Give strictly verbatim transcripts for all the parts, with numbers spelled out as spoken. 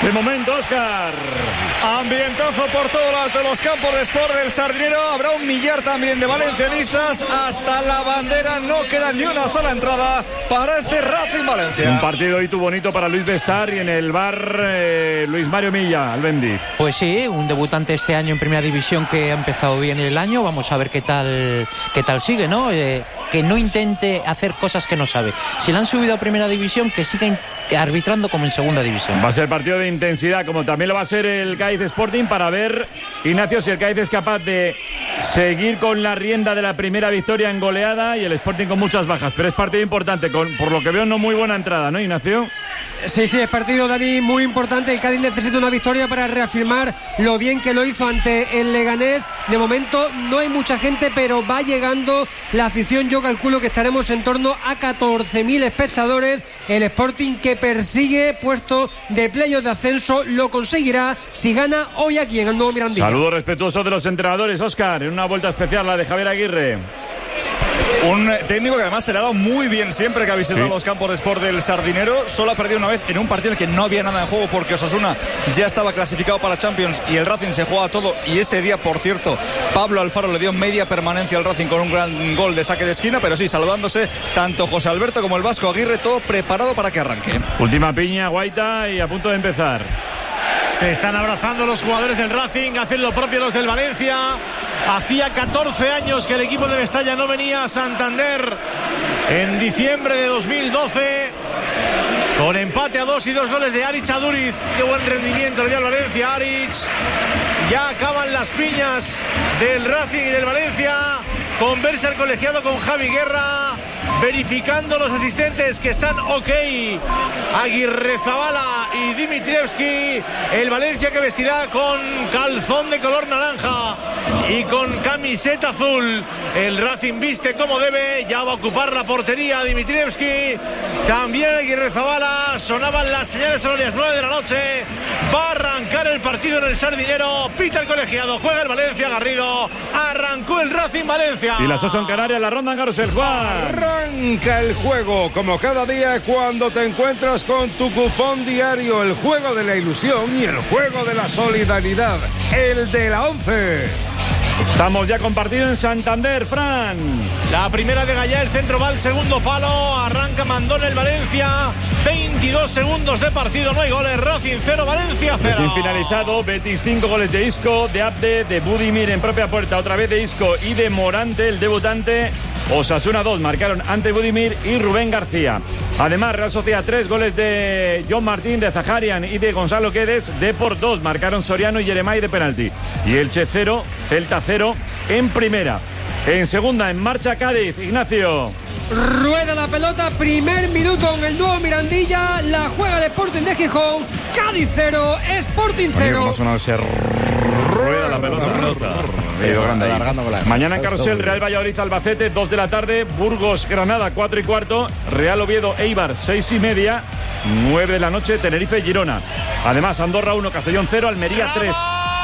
De momento, Óscar. Ambientazo por todo lo alto de los campos de Sport del Sardinero. Habrá un millar también de valencianistas. Hasta la bandera no queda ni una sola entrada para este Racing Valencia. Un partido hito bonito para Luis Bestar y en el bar eh, Luis Mario Milla, Albendiz. Pues sí, un debutante este año en Primera División que ha empezado bien el año. Vamos a ver qué tal qué tal sigue, ¿no? Eh, que no intente hacer cosas que no sabe. Si le han subido a Primera División, que siga arbitrando como en Segunda División. Va a ser partido de intensidad, como también lo va a ser el Cádiz Sporting, para ver, Ignacio, si el Cádiz es capaz de seguir con la rienda de la primera victoria en goleada, y el Sporting con muchas bajas, pero es partido importante, con, por lo que veo no muy buena entrada, ¿no, Ignacio? Sí, sí, es partido, Dani, muy importante. El Cádiz necesita una victoria para reafirmar lo bien que lo hizo ante el Leganés. De momento no hay mucha gente, pero va llegando la afición. Yo calculo que estaremos en torno a catorce mil espectadores. El Sporting, que persigue puesto de playoff de ascenso, lo conseguirá si gana hoy aquí en el Nuevo Mirandilla. Saludos respetuosos de los entrenadores, Óscar, en una vuelta especial, la de Javier Aguirre. Un técnico que además se le ha dado muy bien siempre que ha visitado sí. los campos de Sport del Sardinero. Solo ha perdido una vez en un partido en que no había nada en juego, porque Osasuna ya estaba clasificado para Champions y el Racing se juega todo. Y ese día, por cierto, Pablo Alfaro le dio media permanencia al Racing con un gran gol de saque de esquina. Pero sí, saludándose tanto José Alberto como el Vasco Aguirre, todo preparado para que arranque. Última piña, Guaita, y a punto de empezar. Se están abrazando los jugadores del Racing, hacen lo propio los del Valencia. Hacía catorce años que el equipo de Mestalla no venía a Santander en diciembre de dos mil doce. Con empate a dos y dos goles de Aritz Aduriz. Qué buen rendimiento le dio al Valencia, Aritz. Ya acaban las piñas del Racing y del Valencia. Conversa el colegiado con Javi Guerra, verificando los asistentes que están ok. Aguirrezabala y Dimitrievski. El Valencia que vestirá con calzón de color naranja y con camiseta azul. El Racing viste como debe. Ya va a ocupar la portería Dimitrievski. También Aguirrezabala. Sonaban las señales horarias nueve de la noche. Va a arrancar el partido en el Sardinero. Pita el colegiado. Juega el Valencia. Garrido. Arrancó el Racing Valencia. Y las ocho en Canarias, la ronda en Garosel, Juan. Arranca el juego, como cada día, cuando te encuentras con tu cupón diario. El juego de la ilusión y el juego de la solidaridad. El de la once. Estamos ya compartido en Santander, Fran. La primera de Gallá, el centro va al segundo palo. Arranca Mandón el Valencia. veintidós segundos de partido, no hay goles. Racing cero, Valencia cero. Recién finalizado, Betis cinco goles de Isco, de Abde, de Budimir en propia puerta, otra vez de Isco y de Morante, el debutante. Osasuna dos, marcaron ante Budimir y Rubén García. Además, Real Sociedad tres, goles de John Martín, de Zaharian y de Gonzalo Quedes. Depor dos, marcaron Soriano y Yeremay de penalti. Y Elche cero, Celta cero en primera. En segunda, en marcha Cádiz, Ignacio. Rueda la pelota, primer minuto en el Nuevo Mirandilla. La juega el Sporting de Gijón. Cádiz cero, Sporting cero. Rueda la pelota. Mañana en Carrusel, Real Valladolid Albacete, dos de la tarde. Burgos Granada, cuatro y cuarto. Real Oviedo Eibar, seis y media. nueve de la noche, Tenerife Girona. Además, Andorra uno, Castellón cero, Almería tres.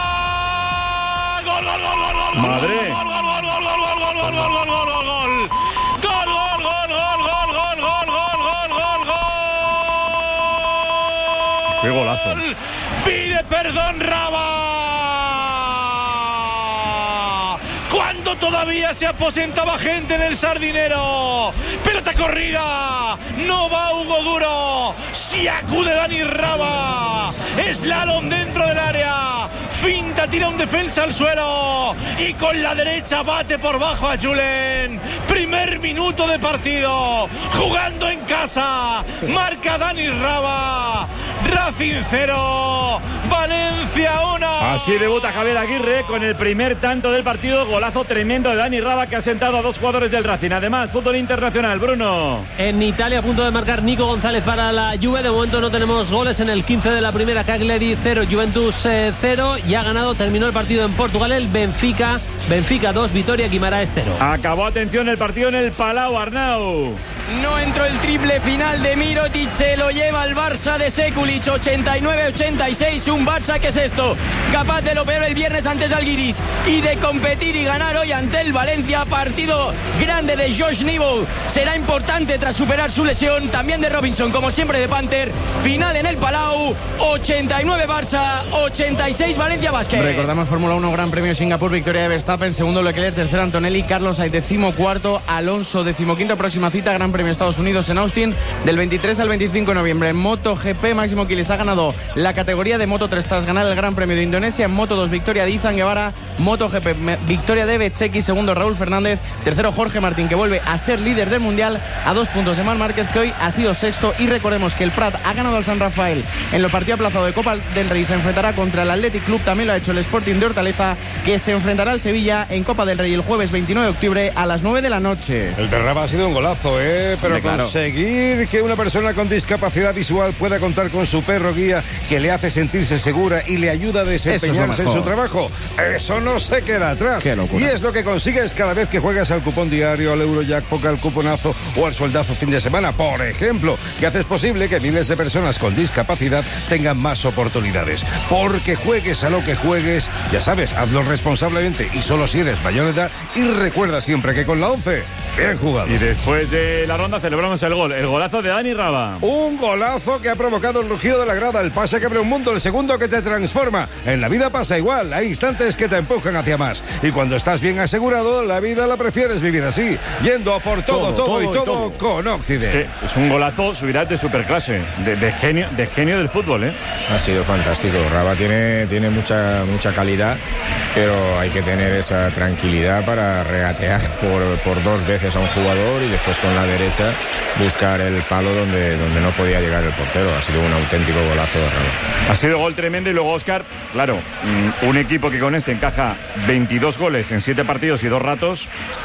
Gol, gol, gol, gol, gol. Madre. Gol, gol, gol, gol, gol, gol, gol, gol, gol, gol, gol, gol, gol. Gol, gol, gol, gol, gol, gol, gol, gol, gol, gol. Qué golazo. Pide perdón Raba. Cuando todavía se aposentaba gente en el Sardinero. Pelota corrida. No va Hugo Duro. Si acude Dani Raba. Slalom dentro del área. Finta, tira un defensa al suelo. Y con la derecha bate por bajo a Julen. Primer minuto de partido. Jugando en casa. Marca Dani Raba. Racing cero. Valencia uno. Así debuta Javier Aguirre con el primer tanto del partido. Golazo tremendo de Dani Raba, que ha sentado a dos jugadores del Racing. Además, fútbol internacional, Bruno. En Italia, a punto de marcar Nico González para la Juve. De momento no tenemos goles en el quince de la primera. Cagliari cero, Juventus cero. Y ha ganado, terminó el partido en Portugal el Benfica. Benfica dos, Vitoria Guimaraes cero. Acabó, atención, el partido en el Palau, Arnau. no entró el triple final de Mirotic, se lo lleva el Barça de Sekulic, ochenta y nueve ochenta y seis, un Barça que es esto, capaz de lo peor el viernes ante Žalgiris y de competir y ganar hoy ante el Valencia. Partido grande de Josh Nibble, será importante tras superar su lesión, también de Robinson, como siempre de Panther. Final en el Palau, ochenta y nueve Barça, ochenta y seis Valencia Basket. Recordamos Fórmula uno, Gran Premio Singapur, victoria de Verstappen, segundo Leclerc, tercero Antonelli, Carlos Sainz decimocuarto, Alonso decimoquinto, próxima cita Gran Premio Estados Unidos en Austin del veintitrés al veinticinco de noviembre. En MotoGP, Máximo Quiles ha ganado la categoría de Moto tres tras ganar el Gran Premio de Indonesia. En Moto dos, victoria de Izan Guevara. MotoGP, victoria de Bezzecchi, segundo Raúl Fernández, tercero Jorge Martín, que vuelve a ser líder del Mundial a dos puntos de Marc Márquez, que hoy ha sido sexto. Y recordemos que el Prat ha ganado al San Rafael en los partidos aplazados de Copa del Rey, se enfrentará contra el Athletic Club, también lo ha hecho el Sporting de Hortaleza, que se enfrentará al Sevilla en Copa del Rey el jueves veintinueve de octubre a las nueve de la noche. El de Raba ha sido un golazo, ¿eh? Pero de claro. Conseguir que una persona con discapacidad visual pueda contar con su perro guía que le hace sentirse segura y le ayuda a desempeñarse en su trabajo, eso no se queda atrás. Y es lo que consigues cada vez que juegas al cupón diario, al Eurojackpot, al cuponazo o al sueldazo fin de semana, por ejemplo, que haces posible que miles de personas con discapacidad tengan más oportunidades. Porque juegues a lo que juegues, ya sabes, hazlo responsablemente y solo si eres mayor de edad, y recuerda siempre que con la once, bien jugado. Y después de la ronda celebramos el gol, el golazo de Dani Raba. Un golazo que ha provocado el rugido de la grada, el pase que abre un mundo, el segundo que te transforma. En la vida pasa igual, hay instantes que te empujan hacia más. Y cuando estás bien asegurado, la vida la prefieres vivir así, yendo a por todo, todo, todo y todo, todo con Occident. Es que es un golazo, subirá de superclase, de, de genio, de genio del fútbol, ¿eh? Ha sido fantástico. Raba tiene, tiene mucha, mucha calidad, pero hay que tener esa tranquilidad para regatear por, por dos veces a un jugador y después con la derecha buscar el palo donde, donde no podía llegar el portero. Ha sido un auténtico golazo de Raba. Ha sido gol tremendo y luego Óscar, claro, un equipo que con este encaja veintidós goles en siete partidos y dos ratos.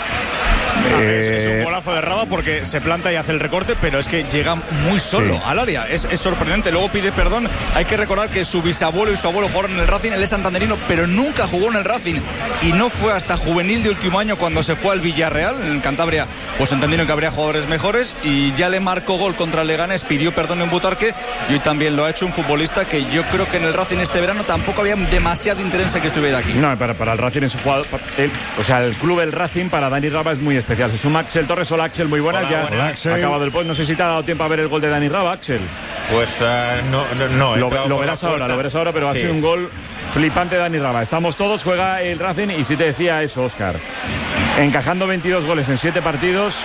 Ah, eh... es, es un golazo de Raba porque se planta y hace el recorte, pero es que llega muy solo sí. al área. Es, es sorprendente. Luego pide perdón. Hay que recordar que su bisabuelo y su abuelo jugaron en el Racing. Él es santanderino, pero nunca jugó en el Racing. Y no fue hasta juvenil de último año cuando se fue al Villarreal. En Cantabria, pues entendieron que habría jugadores mejores y ya le marcó gol contra el Leganés. Pidió perdón en Butarque y hoy también lo ha hecho un futbolista que yo creo que en el Racing este verano tampoco había demasiado interés en que estuviera aquí. No, para, para el Racing es un jugador. El, o sea, el club del Racing para Dani Raba es muy especial. Se suma Axel Torres. Hola, Axel, muy buenas. Hola, ya hola, Axel. Ha acabado el post. No sé si te ha dado tiempo a ver el gol de Dani Raba, Axel. Pues uh, no, no, no lo, lo verás ahora, lo verás ahora, pero sí. Ha sido un gol flipante de Dani Raba. Estamos todos, juega el Racing y si te decía eso, Óscar, encajando veintidós goles en siete partidos,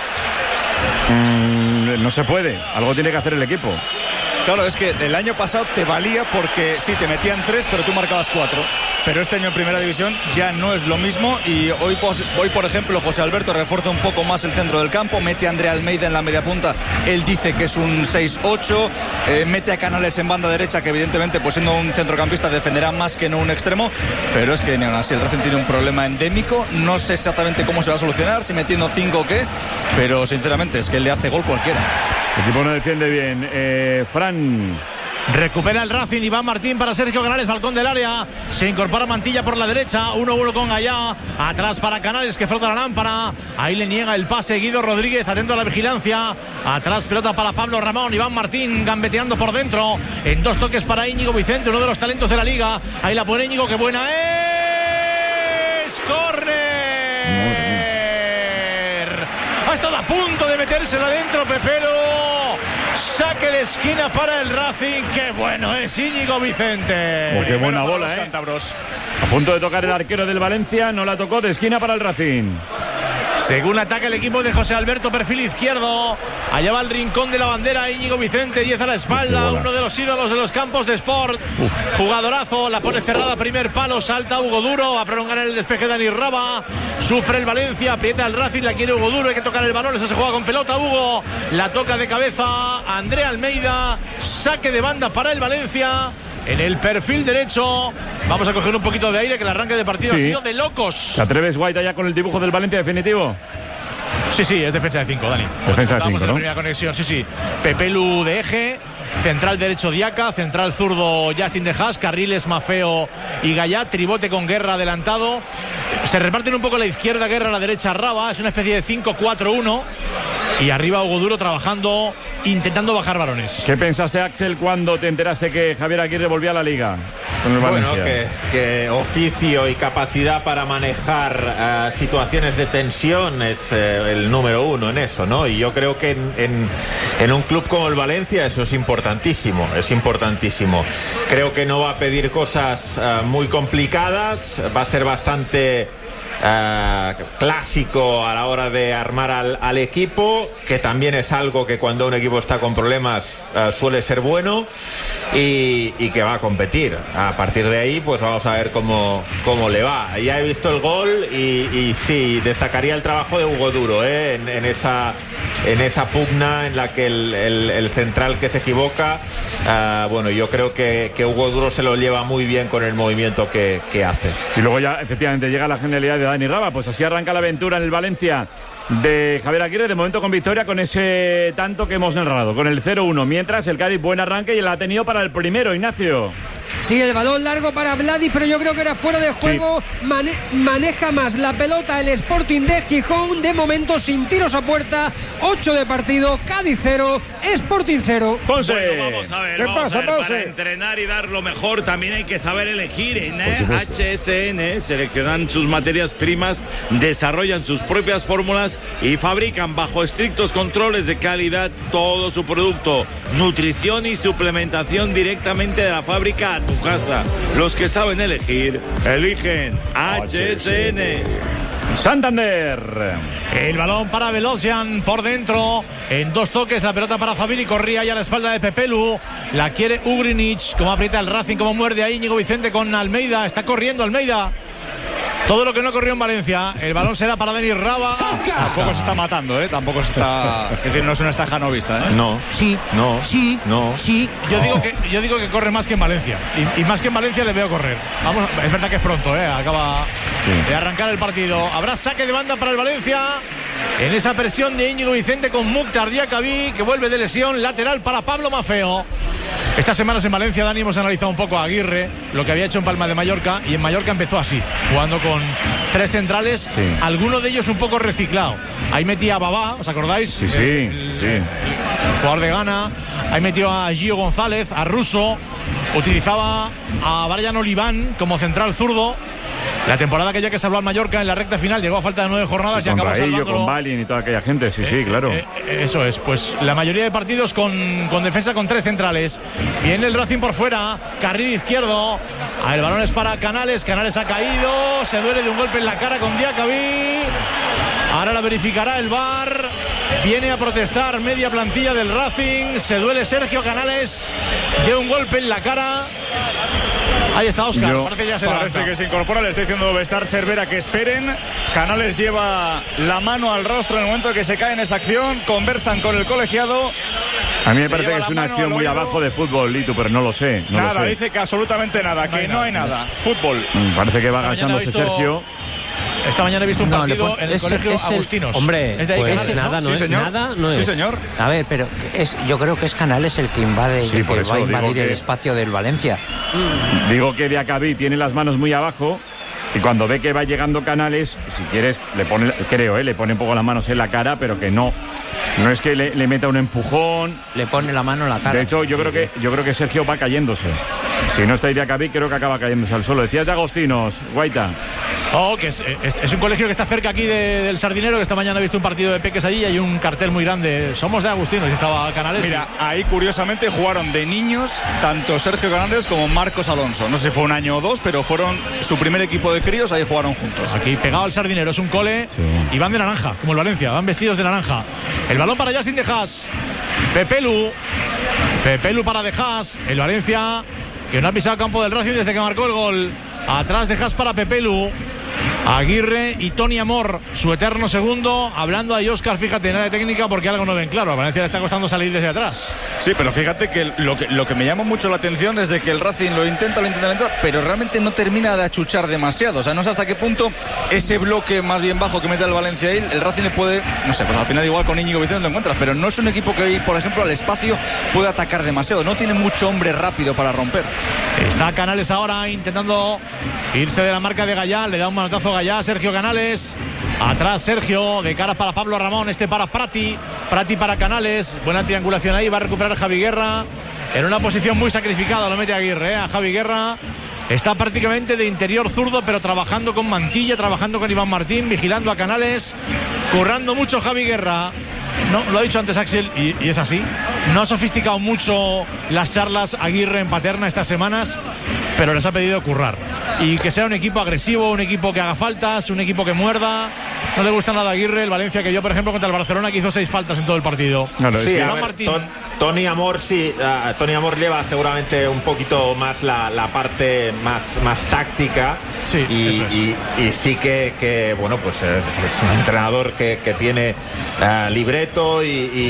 mmm, no se puede. Algo tiene que hacer el equipo. Claro, es que el año pasado te valía porque sí, te metían tres, pero tú marcabas cuatro. Pero este año en Primera División ya no es lo mismo y hoy, hoy por ejemplo, José Alberto refuerza un poco más el centro del campo, mete a André Almeida en la media punta, él dice que es un seis ocho, eh, mete a Canales en banda derecha, que evidentemente, pues siendo un centrocampista, defenderá más que no un extremo, pero es que ni aún así el Racing tiene un problema endémico, no sé exactamente cómo se va a solucionar, si metiendo cinco o qué, pero sinceramente es que le hace gol cualquiera. El equipo no defiende bien. Eh, Fran... Recupera el Racing, Iván Martín para Sergio Canales, balcón del área, se incorpora Mantilla por la derecha, uno uno con Gallá, atrás para Canales que frota la lámpara, ahí le niega el pase Guido Rodríguez, atento a la vigilancia, atrás pelota para Pablo Ramón, Iván Martín gambeteando por dentro, en dos toques para Íñigo Vicente, uno de los talentos de la liga, ahí la pone Íñigo, que buena es, córner, ha estado a punto de metérsela adentro Pepero. Saque de esquina para el Racing. Qué bueno es Íñigo Vicente. Oh, qué buena bola, eh. A punto de tocar el arquero del Valencia. No la tocó, de esquina para el Racing. Según ataca el equipo de José Alberto, perfil izquierdo. Allá va el rincón de la bandera, Íñigo Vicente, diez a la espalda, uno de los ídolos de los campos de Sport. Uf. Jugadorazo, la pone cerrada, primer palo, salta Hugo Duro, va a prolongar el despeje de Dani Raba. Sufre el Valencia, aprieta el Racing, la quiere Hugo Duro, hay que tocar el balón, eso se juega con pelota, Hugo. La toca de cabeza, André Almeida, saque de banda para el Valencia. En el perfil derecho, vamos a coger un poquito de aire, que el arranque de partido sí. ha sido de locos. ¿Te atreves, White, ya con el dibujo del Valencia definitivo? Sí, sí, es defensa de cinco, Dani. Defensa de cinco, ¿no? En la primera conexión, sí, sí. Pepelu de eje, central derecho Diaca, central zurdo Justin de Haas, carriles Mafeo y Gallá, tribote con Guerra adelantado. Se reparten un poco a la izquierda Guerra, a la derecha Raba, es una especie de cinco cuatro uno. y arriba Hugo Duro trabajando, intentando bajar balones. ¿Qué pensaste, Axel, cuando te enteraste que Javier Aguirre volvía a la Liga con el Valencia? Bueno, que, que oficio y capacidad para manejar uh, situaciones de tensión es uh, el número uno en eso, ¿no? Y yo creo que en, en, en un club como el Valencia eso es importantísimo, es importantísimo. Creo que no va a pedir cosas uh, muy complicadas, va a ser bastante Uh, clásico a la hora de armar al, al equipo, que también es algo que cuando un equipo está con problemas uh, suele ser bueno, y, y que va a competir. A partir de ahí pues vamos a ver cómo, cómo le va. Ya he visto el gol y, y sí, destacaría el trabajo de Hugo Duro, ¿eh? en, en esa en esa pugna en la que el, el, el central que se equivoca, uh, bueno, yo creo que, que Hugo Duro se lo lleva muy bien con el movimiento que, que hace. Y luego ya efectivamente llega la genialidad de Dani Raba. Pues así arranca la aventura en el Valencia de Javier Aguirre, de momento con victoria, con ese tanto que hemos narrado, con el cero uno, mientras el Cádiz buen arranque y la ha tenido para el primero, Ignacio. Sí, el balón largo para Vladi, pero yo creo que era fuera de juego. Sí. Mane- maneja más la pelota el Sporting de Gijón, de momento sin tiros a puerta. ocho de partido, Cádiz cero, Sporting cero. Ponce. Bueno, vamos a ver, ¿Qué vamos pasa, a ver, Ponce? para entrenar y dar lo mejor también hay que saber elegir. En ¿eh? H S N seleccionan sus materias primas, desarrollan sus propias fórmulas y fabrican bajo estrictos controles de calidad todo su producto. Nutrición y suplementación directamente de la fábrica a tu casa. Los que saben elegir, eligen H S N. Santander. El balón para Velocian por dentro. En dos toques la pelota para Fabini. Corría ya a la espalda de Pepelu. La quiere Ugrinic. Como aprieta el Racing, como muerde ahí Íñigo Vicente con Almeida. Está corriendo Almeida. Todo lo que no corrió en Valencia. El balón será para Denis Raba. Tampoco se está matando, ¿eh? Tampoco se está... Es decir, no es una estaja novista, ¿eh? No. Sí, No. sí, No. sí. Yo, No. digo que, yo digo que corre más que en Valencia. Y, y más que en Valencia le veo correr. Vamos, es verdad que es pronto, ¿eh? Acaba sí. de arrancar el partido. Habrá saque de banda para el Valencia. En esa presión de Íñigo Vicente con Mukhtar Diakabi, que vuelve de lesión. Lateral para Pablo Mafeo. Estas semanas en Valencia, Dani, hemos analizado un poco a Aguirre, lo que había hecho en Palma de Mallorca, y en Mallorca empezó así, jugando con tres centrales, sí. alguno de ellos un poco reciclado. Ahí metía a Babá, ¿os acordáis? Sí, sí, el, sí. El jugador de Ghana. Ahí metió a Gio González, a Russo. Utilizaba a Brian Oliván como central zurdo. La temporada que ya que salvó al Mallorca en la recta final llegó a falta de nueve jornadas sí, y acabó salvándolo. salvándolo. Con Balin y toda aquella gente, sí, eh, sí, claro. Eh, eh, eso es, pues la mayoría de partidos con, con defensa con tres centrales. Viene el Racing por fuera, carril izquierdo. El balón es para Canales, Canales ha caído, se duele de un golpe en la cara con Diakabi. Ahora la verificará el V A R. Viene a protestar media plantilla del Racing. Se duele Sergio Canales de un golpe en la cara. Ahí está Óscar, Yo, parece, ya se parece que se incorpora, le está diciendo Bestar Cervera que esperen. Canales lleva la mano al rostro en el momento que se cae en esa acción. Conversan con el colegiado. A mí me parece que es una acción muy abajo de fútbol, Lito, pero no lo sé. No nada, lo sé. dice que absolutamente nada, que no hay, no hay nada. nada. Fútbol. Parece que va agachándose visto... Sergio. Esta mañana he visto un partido no, pon, en el es, colegio es el, Agustinos. Hombre, es de ahí pues Canales, nada, ¿no? no Sí, es, señor. nada no sí, es. señor. A ver, pero es, yo creo que es Canales el que invade, sí, el que va a invadir que... el espacio del Valencia. Digo que Diakabi tiene las manos muy abajo y cuando ve que va llegando Canales, si quieres, le pone, creo, ¿eh? le pone un poco las manos en la cara, pero que no. No es que le, le meta un empujón. Le pone la mano en la cara. De hecho, yo creo que yo creo que Sergio va cayéndose. Si no está Diakabi, creo que acaba cayéndose al suelo. Decías de Agostinos, Guaita. Oh, que es, es, es un colegio que está cerca aquí de, del Sardinero, que esta mañana he visto un partido de Peques allí y hay un cartel muy grande. Somos de Agustinos y estaba Canales. Mira, ahí curiosamente jugaron de niños tanto Sergio Canales como Marcos Alonso. No sé si fue un año o dos, pero fueron su primer equipo de críos, ahí jugaron juntos. Aquí pegado al Sardinero, es un cole sí. y van de naranja, como el Valencia, van vestidos de naranja. El balón para Justin de Haas. Pepelu. Pepelu para de Haas. El Valencia que no ha pisado campo del Racing desde que marcó el gol. Atrás de Haas para Pepelu. Aguirre y Tony Amor, su eterno segundo, hablando ahí Óscar, fíjate, en área técnica porque algo no ven claro. A Valencia le está costando salir desde atrás. Sí, pero fíjate que lo que, lo que me llama mucho la atención es de que el Racing lo intenta, lo intenta, lo intenta, pero realmente no termina de achuchar demasiado. O sea, no sé hasta qué punto ese bloque más bien bajo que mete el Valencia ahí, el Racing le puede, no sé, pues al final igual con Íñigo Vicente lo encuentras, pero no es un equipo que hoy, por ejemplo, al espacio puede atacar demasiado. No tiene mucho hombre rápido para romper. Está Canales ahora intentando irse de la marca de Gallá, le da un manotazo hizo Gallá, Sergio Canales. Atrás Sergio, de cara para Pablo Ramón, este para Prati. Prati para Canales. Buena triangulación ahí, va a recuperar Javi Guerra. En una posición muy sacrificada, lo mete Aguirre, ¿eh? A Javi Guerra. Está prácticamente de interior zurdo, pero trabajando con Mantilla, trabajando con Iván Martín, vigilando a Canales, currando mucho Javi Guerra. No, lo ha dicho antes Axel, y, y es así. No ha sofisticado mucho las charlas Aguirre en Paterna estas semanas, pero les ha pedido currar. Y que sea un equipo agresivo, un equipo que haga faltas, un equipo que muerda. No le gusta nada a Aguirre, el Valencia, que yo, por ejemplo, contra el Barcelona, que hizo seis faltas en todo el partido. No, no, sí, Iván a ver, Martín. Ton, Tony Amor sí, uh, Tony Amor lleva seguramente un poquito más la, la parte más, más táctica. Sí, y, eso es. y, y sí que, que bueno, pues es, es un entrenador que, que tiene uh, libreto y,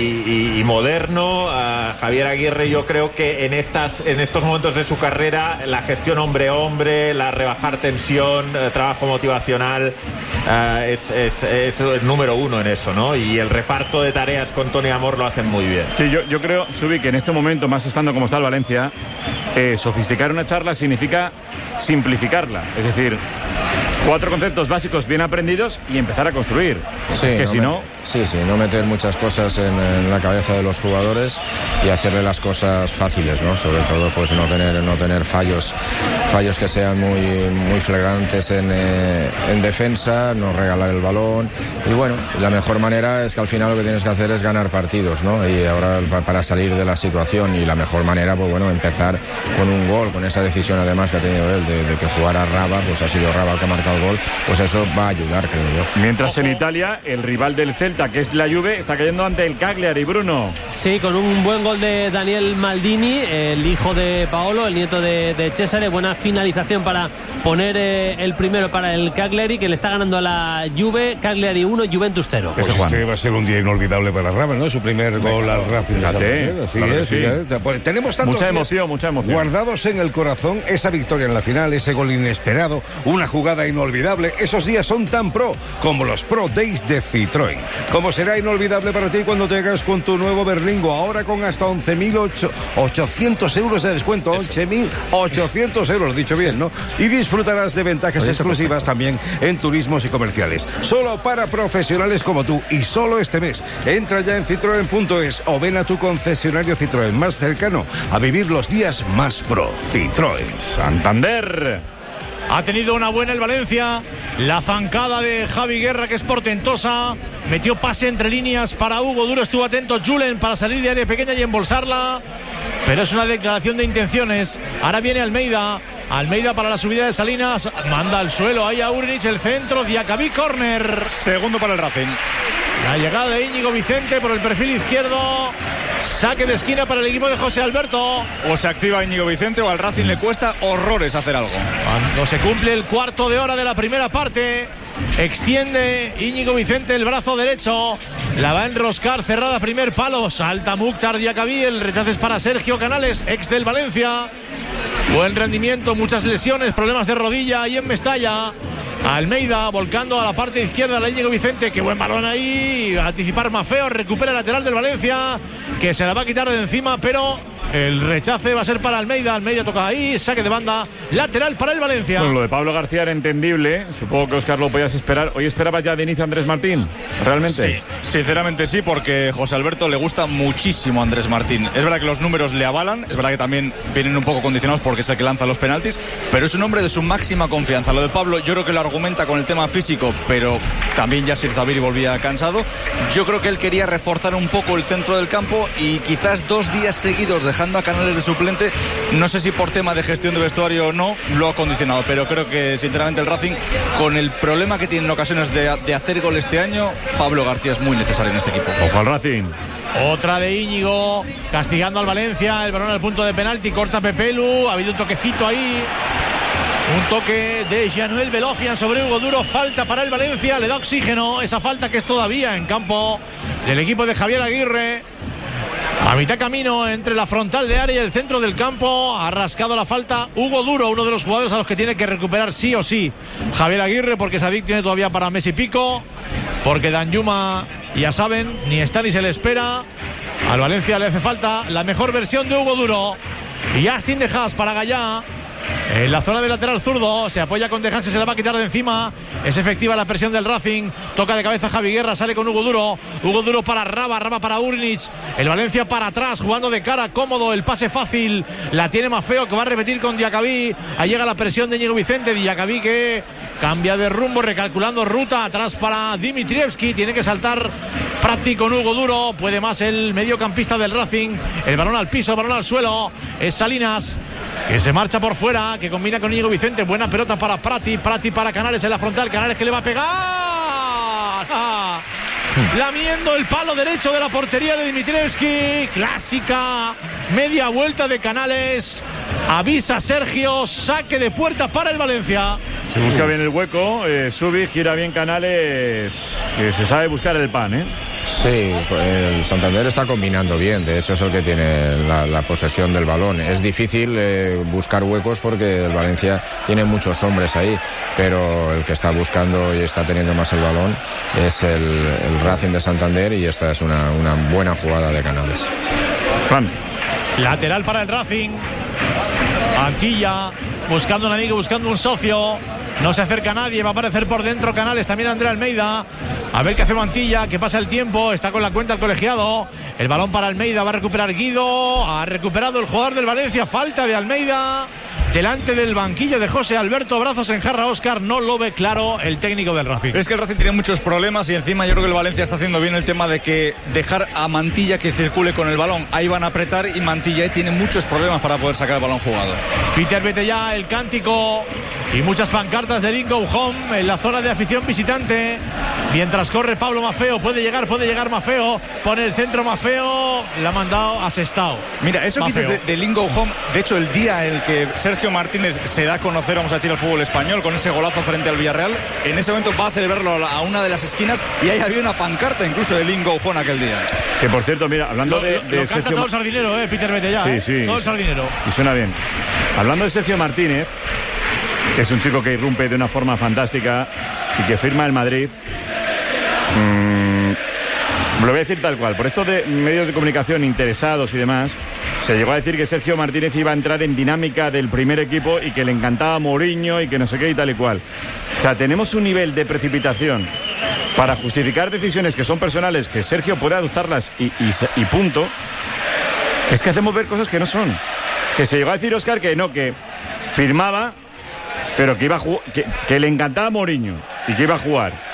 y, y, y moderno. Uh, Javier Aguirre, yo creo que en estas en estos momentos de su carrera, la gestión hombre a hombre, la rebajar tensión, uh, trabajo motivacional, uh, es, es, es el número uno en eso, ¿no? Y el reparto de tareas con Tony Amor lo hacen muy bien. Sí, yo, yo creo, Subi, que en este momento, más estando como está el Valencia, eh, sofisticar una charla significa simplificarla. Es decir, cuatro conceptos básicos bien aprendidos y empezar a construir. Sí, es que no si met- no... Sí, sí, no meter muchas cosas en, en la cabeza de los jugadores y hacerle las cosas fáciles, ¿no? Sobre todo, pues no tener no tener fallos fallos que sean muy muy flagrantes en, eh, en defensa, no regalar el balón. Y bueno, la mejor manera es que al final lo que tienes que hacer es ganar partidos, ¿no? Y ahora para salir de la situación, y la mejor manera, pues bueno, empezar con un gol, con esa decisión además que ha tenido él de, de que jugara Raba, pues ha sido Raba el que ha marcado el gol, pues eso va a ayudar, creo yo. Mientras en Italia, el rival del Celta, que es la Juve, está cayendo ante el Cagliari, Bruno. Sí, con un buen gol de Daniel Maldini, el hijo de Paolo, el nieto de, de Cesare. Buena finalización para poner eh, el primero para el Cagliari, que le está ganando a la Juve. Cagliari uno, Juventus cero. Pues este va a ser un día inolvidable para Ramos, ¿no? Su primer gol al Racing. Fíjate, Así claro que es, sí. fíjate. Pues tenemos tantos Mucha días emoción, mucha emoción. guardados en el corazón, esa victoria en la final, ese gol inesperado, una jugada inolvidable. Esos días son tan pro como los Pro Days de Citroën. Como será inolvidable para ti cuando llegas con tu nuevo Berlingo, ahora con hasta once mil ochocientos euros de descuento, once mil ochocientos euros, dicho bien, ¿no? Y disfrutarás de ventajas Oye, exclusivas también en turismos y comerciales. Solo para profesionales como tú y solo este mes. Entra ya en citroen punto es o ven a tu concesionario Citroën más cercano a vivir los días más pro. Citroën. Santander. Ha tenido una buena el Valencia. La zancada de Javi Guerra, que es portentosa. Metió pase entre líneas para Hugo Duro. Estuvo atento Julen para salir de área pequeña y embolsarla. Pero es una declaración de intenciones. Ahora viene Almeida. Almeida para la subida de Salinas. Manda al suelo ahí a Urich. El centro. Diacabí, córner. Segundo para el Racing. La llegada de Íñigo Vicente por el perfil izquierdo. Saque de esquina para el equipo de José Alberto. O se activa Íñigo Vicente o al Racing le cuesta horrores hacer algo. Cuando se cumple el cuarto de hora de la primera parte, extiende Íñigo Vicente el brazo derecho. La va a enroscar, cerrada primer palo. Salta Mukhtar Diacabí. El rechazo es para Sergio Canales, ex del Valencia. Buen rendimiento, muchas lesiones, problemas de rodilla ahí en Mestalla. Almeida volcando a la parte izquierda, la Íñigo Vicente, qué buen balón ahí, anticipar Mafeo, recupera el lateral del Valencia, que se la va a quitar de encima, pero el rechace va a ser para Almeida. Almeida toca ahí, saque de banda, lateral para el Valencia. Bueno, lo de Pablo García era entendible, supongo que Óscar lo podías esperar. ¿Hoy esperabas ya de inicio a Andrés Martín? ¿Realmente? Sí, sinceramente sí, porque José Alberto le gusta muchísimo a Andrés Martín. Es verdad que los números le avalan, es verdad que también vienen un poco condicionados porque es el que lanza los penaltis, pero es un hombre de su máxima confianza. Lo de Pablo yo creo que lo argumenta con el tema físico, pero también Yasir Zabiri volvía cansado. Yo creo que él quería reforzar un poco el centro del campo y quizás dos días seguidos dejando a Canales de suplente, no sé si por tema de gestión de vestuario o no, lo ha condicionado, pero creo que sinceramente el Racing, con el problema que tiene en ocasiones de, de hacer gol este año, Pablo García es muy necesario en este equipo. Ojo al Racing. Otra de Íñigo, castigando al Valencia, el balón al punto de penalti, corta Pepelu, ha habido un toquecito ahí. Un toque de Januel Velofian sobre Hugo Duro. Falta para el Valencia. Le da oxígeno esa falta que es todavía en campo del equipo de Javier Aguirre. A mitad camino entre la frontal de área y el centro del campo. Ha rascado la falta Hugo Duro, uno de los jugadores a los que tiene que recuperar sí o sí Javier Aguirre, porque Sadik tiene todavía para mes y pico. Porque Danjuma, ya saben, ni está ni se le espera. Al Valencia le hace falta la mejor versión de Hugo Duro. Y Justin de Haas para Gallá. En la zona del lateral zurdo se apoya con Tejas, que se la va a quitar de encima. Es efectiva la presión del Racing. Toca de cabeza Javi Guerra, sale con Hugo Duro. Hugo Duro para Raba, Raba para Urnic. El Valencia para atrás, jugando de cara, cómodo. El pase fácil la tiene Maffeo, que va a repetir con Diacabí. Ahí llega la presión de Íñigo Vicente. Diacabí que cambia de rumbo, recalculando ruta. Atrás para Dimitrievski. Tiene que saltar Prati con Hugo Duro. Puede más el mediocampista del Racing. El balón al piso, el balón al suelo. Es Salinas, que se marcha por fuera, que combina con Íñigo Vicente. Buena pelota para Prati, Prati para Canales en la frontal. Canales que le va a pegar. ¡Ah! Lamiendo el palo derecho de la portería de Dimitrievski. Clásica media vuelta de Canales. Avisa Sergio, saque de puerta para el Valencia. Se busca bien el hueco, eh, Subi, gira bien Canales, que se sabe buscar el pan, ¿eh? Sí, el Santander está combinando bien, de hecho es el que tiene la, la posesión del balón. Es difícil eh, buscar huecos porque el Valencia tiene muchos hombres ahí, pero el que está buscando y está teniendo más el balón es el, el Racing de Santander, y esta es una, una buena jugada de Canales. Juan. Lateral para el Racing. Antilla buscando un amigo, buscando un socio. No se acerca nadie, va a aparecer por dentro Canales, también André Almeida. A ver qué hace Mantilla, que pasa el tiempo, está con la cuenta el colegiado. El balón para Almeida, va a recuperar Guido. Ha recuperado el jugador del Valencia, falta de Almeida. Delante del banquillo de José Alberto, brazos en jarra. Óscar no lo ve claro el técnico del Racing. Es que el Racing tiene muchos problemas y encima yo creo que el Valencia está haciendo bien el tema de que dejar a Mantilla que circule con el balón. Ahí van a apretar y Mantilla ahí tiene muchos problemas para poder sacar el balón jugado. Peter Betellá, el cántico y muchas pancartas de Go Home en la zona de afición visitante. Mientras corre Pablo Maffeo, puede llegar, puede llegar Maffeo. Pone el centro Maffeo, la ha mandado a Sestao. Mira, eso que dices de, de Lingo Home, de hecho el día en el que Sergio Martínez se da a conocer, vamos a decir, al fútbol español con ese golazo frente al Villarreal, en ese momento va a celebrarlo a una de las esquinas y ahí había una pancarta incluso de Lingo Home aquel día. Que por cierto, mira, hablando lo, de, lo, de lo Sergio... canta todo el sardinero, eh, Peter Betellá, sí, eh, sí, todo el sardinero. Y suena bien. Hablando de Sergio Martínez, que es un chico que irrumpe de una forma fantástica y que firma el Madrid. Mmm, lo voy a decir tal cual. Por esto de medios de comunicación interesados y demás, se llegó a decir que Sergio Martínez iba a entrar en dinámica del primer equipo y que le encantaba Mourinho y que no sé qué y tal y cual. O sea, tenemos un nivel de precipitación para justificar decisiones que son personales, que Sergio puede adoptarlas y, y, y punto, que es que hacemos ver cosas que no son. Que se llegó a decir, Óscar, que no, que firmaba, pero que iba a jugar, que, que le encantaba Mourinho y que iba a jugar.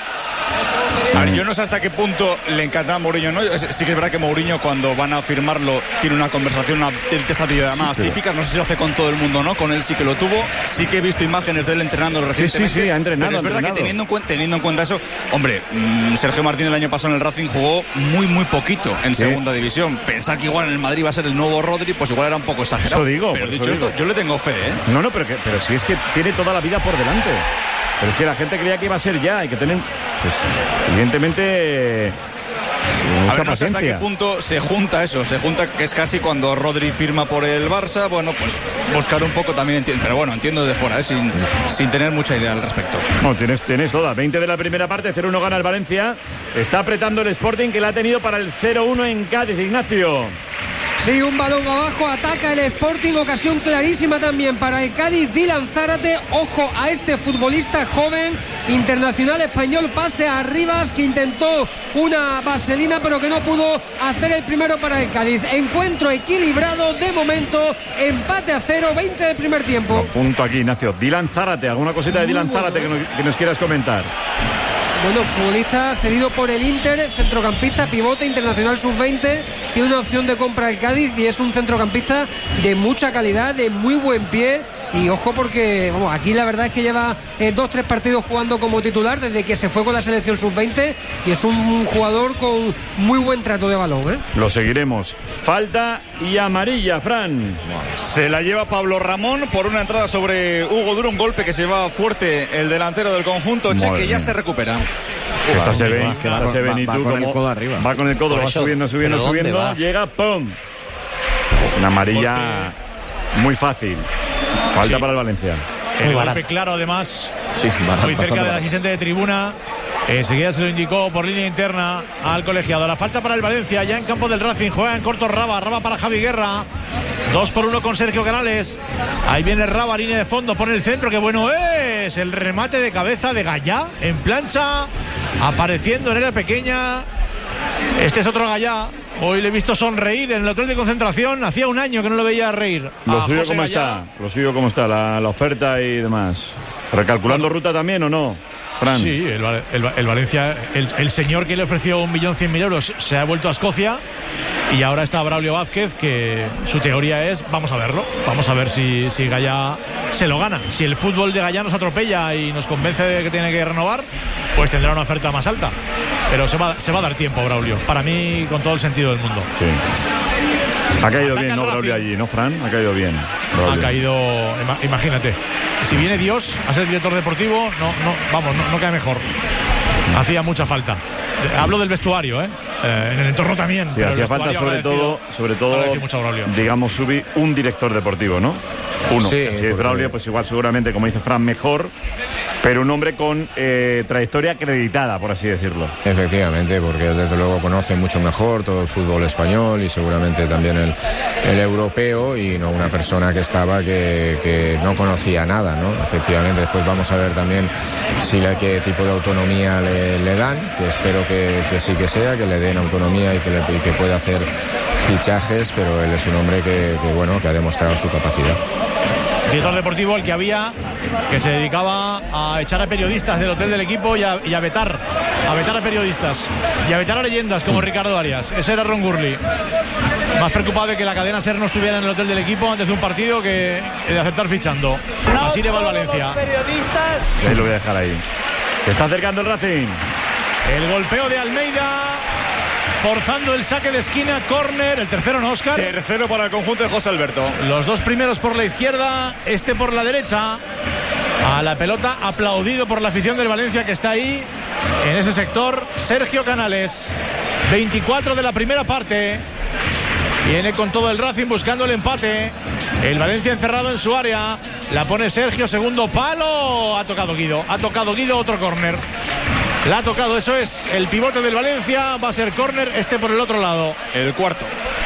A ver, yo no sé hasta qué punto le encantaba a Mourinho, ¿no? Sí que es verdad que Mourinho, cuando van a firmarlo, tiene una conversación, una de estas videollamadas sí, típicas. No sé si lo hace con todo el mundo, ¿no? Con él sí que lo tuvo. Sí que he visto imágenes de él entrenando recientemente. Sí, sí, sí, ha entrenado. Pero es verdad entrenado. que teniendo en, cuenta, teniendo en cuenta eso, hombre, mmm, Sergio Martínez el año pasado en el Racing jugó muy, muy poquito en ¿Qué? segunda división. Pensar que igual en el Madrid va a ser el nuevo Rodri, pues igual era un poco exagerado. Eso digo. Pero dicho eso esto, digo. yo le tengo fe, ¿eh? No, no, pero, que, pero si es que tiene toda la vida por delante. Pero es que la gente creía que iba a ser ya. Hay que tener, pues, evidentemente, mucha a ver, no sé paciencia. hasta qué punto se junta eso. Se junta que es casi cuando Rodri firma por el Barça. Bueno, pues buscar un poco también entiendo. Pero bueno, entiendo de fuera, ¿eh? sin, sin tener mucha idea al respecto. No, tienes, tienes toda. veinte de la primera parte, cero uno gana el Valencia. Está apretando el Sporting, que la ha tenido para el cero uno en Cádiz, Ignacio. Sí, un balón abajo, ataca el Sporting, ocasión clarísima también para el Cádiz. Dylan Zárate, ojo a este futbolista joven, internacional español, pase a Rivas, que intentó una vaselina pero que no pudo hacer el primero para el Cádiz. Encuentro equilibrado de momento, empate a cero, veinte del primer tiempo. No, punto aquí, Ignacio. Dylan Zárate, ¿alguna cosita de Muy Dylan bueno, Zárate que nos, que nos quieras comentar? Bueno, futbolista cedido por el Inter, centrocampista, pivote, internacional sub veinte, tiene una opción de compra el Cádiz y es un centrocampista de mucha calidad, de muy buen pie. Y ojo porque, vamos, aquí la verdad es que lleva eh, dos, tres partidos jugando como titular desde que se fue con la selección sub veinte y es un jugador con muy buen trato de balón, ¿eh? Lo seguiremos. Falta y amarilla, Fran. Se la lleva Pablo Ramón por una entrada sobre Hugo Duro, un golpe que se va fuerte el delantero del conjunto Che, que ya se recupera. Esta se ve, esta se ve ni tú con el como codo arriba. va con el codo, va subiendo, subiendo, subiendo, llega, ¡pum! Es una amarilla muy fácil. Falta sí. para el Valencia. El golpe claro, además, sí, barato, muy cerca del barato. asistente de tribuna. Enseguida se lo indicó por línea interna al colegiado. La falta para el Valencia, ya en campo del Racing. Juega en corto Raba, Raba para Javi Guerra. Dos por uno con Sergio Canales. Ahí viene Raba, línea de fondo, pone el centro, que bueno es. El remate de cabeza de Gallá en plancha, apareciendo en área pequeña. Este es otro Gallá. Hoy le he visto sonreír en el hotel de concentración. Hacía un año que no lo veía reír. Lo suyo cómo está, lo suyo cómo está, la, la oferta y demás. ¿Recalculando ruta también o no, Fran? Sí, el, el, el Valencia, el, el señor que le ofreció un millón cien mil euros se ha vuelto a Escocia y ahora está Braulio Vázquez, que su teoría es, vamos a verlo, vamos a ver si, si Gallá se lo gana. Si el fútbol de Gallá nos atropella y nos convence de que tiene que renovar, pues tendrá una oferta más alta. Pero se va, se va a dar tiempo, Braulio. Para mí, con todo el sentido del mundo. Sí. Ha caído bien, ¿no, Braulio, allí, no, Fran? Ha caído bien. Braulio. Ha caído, imagínate. Si viene Dios a ser director deportivo, no, no, vamos, no, no cae mejor. Hacía mucha falta. Hablo del vestuario, ¿eh? eh en el entorno también. Sí, pero hacía falta sobre todo, sobre todo, digamos, Subi, un director deportivo, ¿no? Uno. Sí, si es Braulio, pues igual seguramente, como dice Fran, mejor, pero un hombre con eh, trayectoria acreditada, por así decirlo. Efectivamente, porque desde luego conoce mucho mejor todo el fútbol español y seguramente también el, el europeo, y no una persona que estaba que, que no conocía nada, ¿no? Efectivamente, después vamos a ver también si la, qué tipo de autonomía le, le dan, que espero que, que sí que sea, que le den autonomía y que, le, y que pueda hacer fichajes, pero él es un hombre que, que, bueno, que ha demostrado su capacidad. Director deportivo el que había, que se dedicaba a echar a periodistas del hotel del equipo y a, y a vetar, a vetar a periodistas y a vetar a leyendas como Ricardo Arias. Ese era Ron Gurley. Más preocupado de que la cadena SER no estuviera en el hotel del equipo antes de un partido que de aceptar fichando. Así le va el Valencia. Ahí lo voy a dejar ahí. Se está acercando el Racing. El golpeo de Almeida, forzando el saque de esquina, córner, el tercero en Óscar. Tercero para el conjunto de José Alberto. Los dos primeros por la izquierda, este por la derecha. A la pelota, aplaudido por la afición del Valencia que está ahí, en ese sector, Sergio Canales. veinticuatro de la primera parte. Viene con todo el Racing buscando el empate. El Valencia encerrado en su área. La pone Sergio, segundo palo. Ha tocado Guido, ha tocado Guido, otro córner. La ha tocado, eso es el pivote del Valencia. Va a ser córner, este por el otro lado. El cuarto.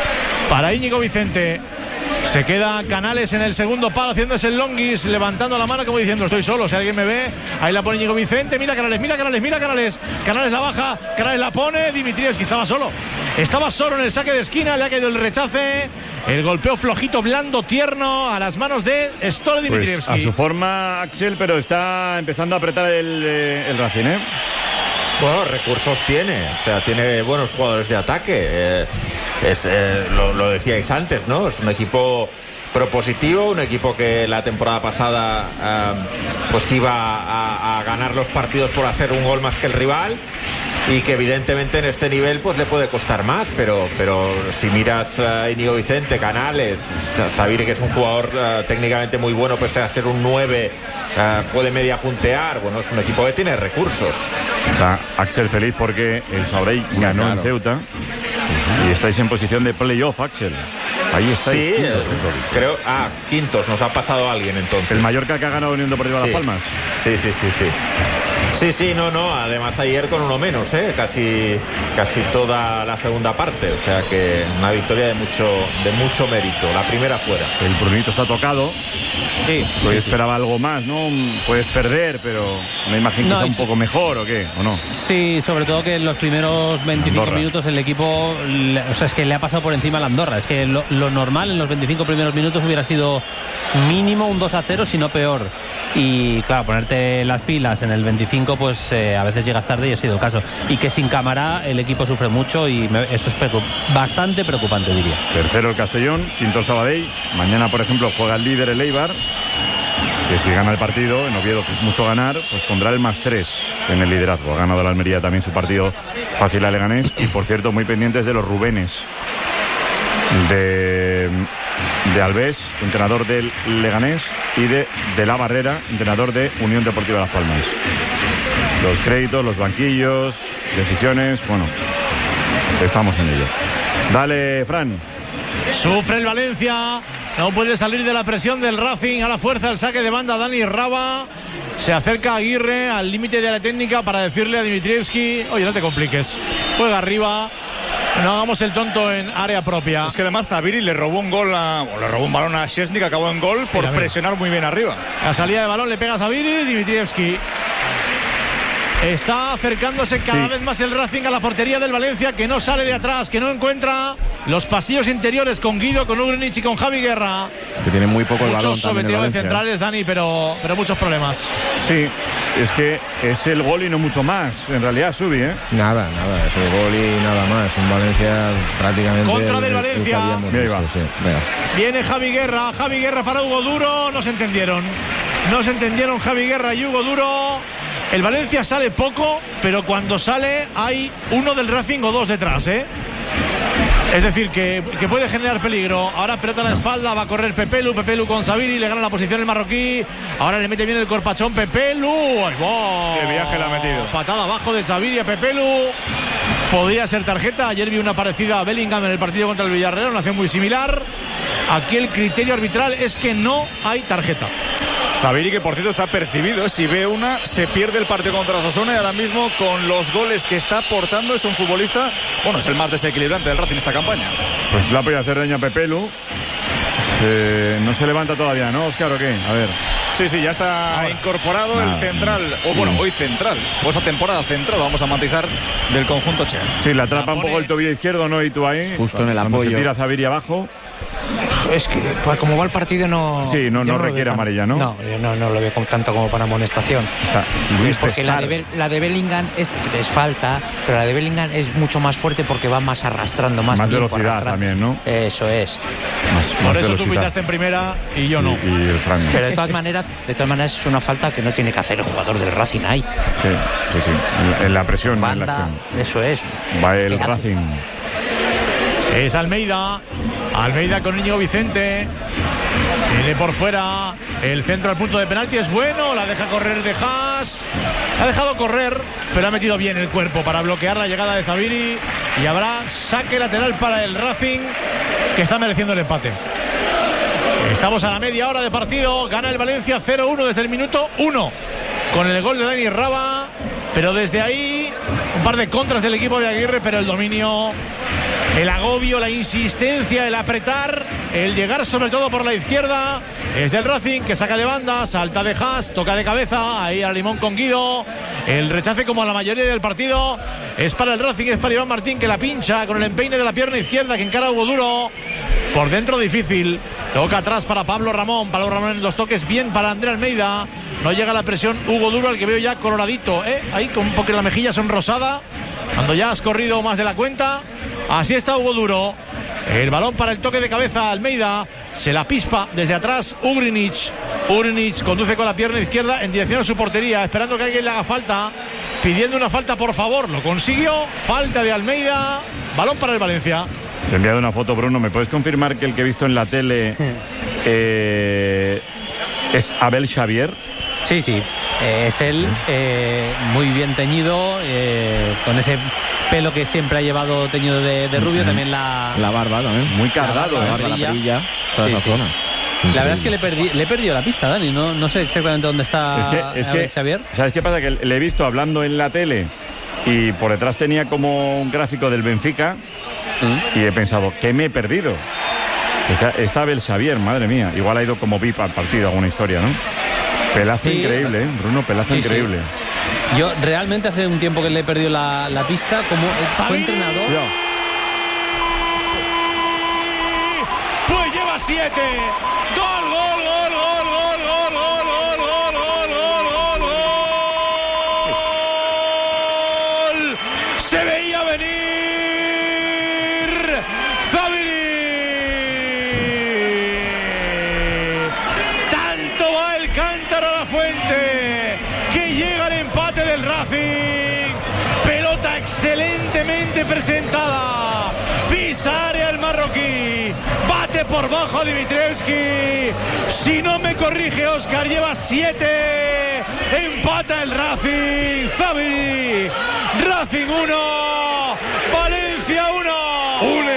Para Íñigo Vicente. Se queda Canales en el segundo palo haciéndose el longuis, levantando la mano como diciendo estoy solo, si alguien me ve. Ahí la pone Íñigo Vicente, mira Canales, mira Canales, mira Canales. Canales la baja, Canales la pone, Dimitrievski estaba solo. Estaba solo en el saque de esquina, le ha caído el rechace. El golpeo flojito, blando, tierno a las manos de Stole Dimitrievski. Pues a su forma, Axel, pero está empezando a apretar el, el Racing, ¿eh? Bueno, recursos tiene, o sea, tiene buenos jugadores de ataque. Eh, es, eh, lo, lo decíais antes, ¿no? Es un equipo propositivo, un equipo que la temporada pasada eh, pues iba a, a ganar los partidos por hacer un gol más que el rival, y que evidentemente en este nivel pues le puede costar más, pero pero si miras a uh, Íñigo Vicente, Canales, Sabiri, que es un jugador uh, técnicamente muy bueno, pese a ser un nueve, uh, puede media puntear, bueno, es un equipo que tiene recursos. Está Axel feliz porque el Sabadell ganó claro. en Ceuta y estáis en posición de playoff, Axel. Ahí estáis sí, quintos, eh, creo, ah, quintos, nos ha pasado alguien entonces. El Mallorca que ha ganado Unión Deportiva sí. Las Palmas. Sí, sí, sí, sí. Sí, sí, no, no, además ayer con uno menos, ¿eh? Casi, casi toda la segunda parte, o sea que una victoria de mucho, de mucho mérito, la primera fuera. El Brunito está tocado. Sí, Yo sí, esperaba sí. algo más, ¿no? Puedes perder, pero me imagino no, quizá un sí. poco mejor, ¿o qué? ¿O no? Sí, sobre todo que en los primeros veinticinco Andorra. minutos el equipo, o sea, es que le ha pasado por encima a la Andorra. Es que lo, lo normal en los veinticinco primeros minutos hubiera sido mínimo un dos a cero, si no peor. Y claro, ponerte las pilas en el veinticinco, pues eh, a veces llegas tarde y ha sido el caso. Y que sin Cámara el equipo sufre mucho y me, eso es preocup- bastante preocupante, diría. Tercero el Castellón, quinto el Sabadell. Mañana, por ejemplo, juega el líder el Eibar, que si gana el partido, en Oviedo, que es mucho ganar, pues pondrá el más tres en el liderazgo. Ha ganado la Almería también su partido fácil a Leganés. Y por cierto, muy pendientes de los Rubenes de, de Alves, entrenador del Leganés, y de, de La Barrera, entrenador de Unión Deportiva Las Palmas. Los créditos, los banquillos, decisiones, bueno, estamos en ello. Dale, Fran. Sufre el Valencia, no puede salir de la presión del Racing. A la fuerza el saque de banda Dani Raba. Se acerca Aguirre al límite de la técnica para decirle a Dimitrievski: oye, no te compliques, juega arriba, No hagamos el tonto en área propia. Es que además Zaviri le robó un gol a, o le robó un balón a Szczesny, que acabó en gol por mira, presionar muy bien arriba. La salida de balón le pega a Zaviri, Dimitrievski. Está acercándose cada sí. vez más el Racing a la portería del Valencia, que no sale de atrás, que no encuentra los pasillos interiores con Guido, con Ugrinic y con Javi Guerra. Es que tiene muy poco el balón. Muchos sobre todo de centrales, Dani, pero, pero muchos problemas. Sí, es que es el gol y no mucho más. En realidad, Subi, ¿eh? Nada, nada, es el gol y nada más. Un Valencia prácticamente. Contra del Valencia. El, el visto, sí. Viene Javi Guerra, Javi Guerra para Hugo Duro. No se entendieron. No se entendieron Javi Guerra y Hugo Duro. El Valencia sale poco, pero cuando sale hay uno del Racing o dos detrás, ¿eh? Es decir, que, que puede generar peligro. Ahora pelota a la espalda, va a correr Pepelu, Pepelu con Zaviri, le gana la posición el marroquí. Ahora le mete bien el corpachón Pepelu. ¡Ay, wow! ¡Qué viaje le ha metido! Patada abajo de Zaviri a Pepelu. Podría ser tarjeta. Ayer vi una parecida a Bellingham en el partido contra el Villarreal, una acción muy similar. Aquí el criterio arbitral es que no hay tarjeta. Zaviri, que por cierto está percibido, si ve una se pierde el partido contra Osasuna, y ahora mismo con los goles que está aportando es un futbolista, bueno, es el más desequilibrante del Racing esta campaña. Pues la podía hacer daño a Pepelu. Eh, no se levanta todavía, ¿no, Óscar, o qué? A ver. Sí, sí, ya está ahora incorporado Nada. el central, o bueno, hoy central, o esa temporada central, vamos a matizar, del conjunto Che. Sí, la atrapa un poco el tobillo izquierdo, ¿no? Y tú ahí. Justo en el apoyo. Se tira Zaviri abajo. Es que, pues como va el partido, no. Sí, no, no, no requiere amarilla, ¿no? No, yo no, no lo veo tanto como para amonestación. Está Luis porque la de, Be la de Bellingham es, es falta, pero la de Bellingham es mucho más fuerte porque va más arrastrando, más, más tiempo velocidad arrastrando. También, ¿no? Eso es. Más, Por más eso velocidad. tú pitaste en primera y yo no. Y, y el Frank. Pero de todas maneras, de todas maneras es una falta que no tiene que hacer el jugador del Racing ahí. Sí, sí, sí. En, en la presión, Banda, en la acción. Eso es. Va el Racing. Es Almeida. Almeida con Íñigo Vicente. Viene por fuera. El centro al punto de penalti es bueno. La deja correr de Haas. La ha dejado correr, pero ha metido bien el cuerpo para bloquear la llegada de Zaviri. Y habrá saque lateral para el Racing, que está mereciendo el empate. Estamos a la media hora de partido. Gana el Valencia cero uno desde el minuto uno. Con el gol de Dani Raba. Pero desde ahí, un par de contras del equipo de Aguirre, pero el dominio, el agobio, la insistencia, el apretar, el llegar sobre todo por la izquierda, es del Racing, que saca de banda, salta de Haas, toca de cabeza, ahí a Limón con Guido. El rechace, como la mayoría del partido, es para el Racing, es para Iván Martín, que la pincha con el empeine de la pierna izquierda, que encara a Hugo Duro. Por dentro difícil, toca atrás para Pablo Ramón, Pablo Ramón en los toques, bien para André Almeida. No llega la presión Hugo Duro, al que veo ya coloradito, ¿eh? Ahí con un poco la mejilla sonrosada, cuando ya has corrido más de la cuenta. Así está Hugo Duro. El balón para el toque de cabeza Almeida. Se la pispa desde atrás Ugrinic. Ugrinic conduce con la pierna izquierda en dirección a su portería, esperando que alguien le haga falta, pidiendo una falta por favor. Lo consiguió. Falta de Almeida. Balón para el Valencia. Te he enviado una foto, Bruno. ¿Me puedes confirmar que el que he visto en la tele eh, es Abel Xavier? Sí, sí. Eh, es él, eh, muy bien teñido, eh, con ese pelo que siempre ha llevado teñido de, de rubio, también la... La barba también. Muy cargado, la, la, barba, la perilla, toda sí, esa sí. zona. La verdad es que le, perdí, le he perdido la pista, Dani. No, no sé exactamente dónde está es que, es que, Xavier. ¿Sabes qué pasa? Que le he visto hablando en la tele y por detrás tenía como un gráfico del Benfica ¿Mm? y he pensado, ¿qué me he perdido? O sea, está Abel Xavier, madre mía. Igual ha ido como V I P al partido, alguna historia, ¿no? Pelazo sí, increíble, ¿eh? Bruno, pelazo sí, increíble. Sí. Yo realmente hace un tiempo que le he perdido la, la pista. Como fue entrenador. Cuidado. Pues lleva siete. Gol, gol, gol, gol, gol, gol, gol, gol, gol, gol, gol, gol. Se veía venir Zaviri. Tanto va el cántaro a la fuente que llega el empate del Racing. Pelota excelentemente presentada. Pisa área el marroquí. Bate por bajo Dimitrievski. Si no me corrige Óscar, lleva siete. Empata el Racing. Zaviri. Racing uno. Valencia uno. Un estadio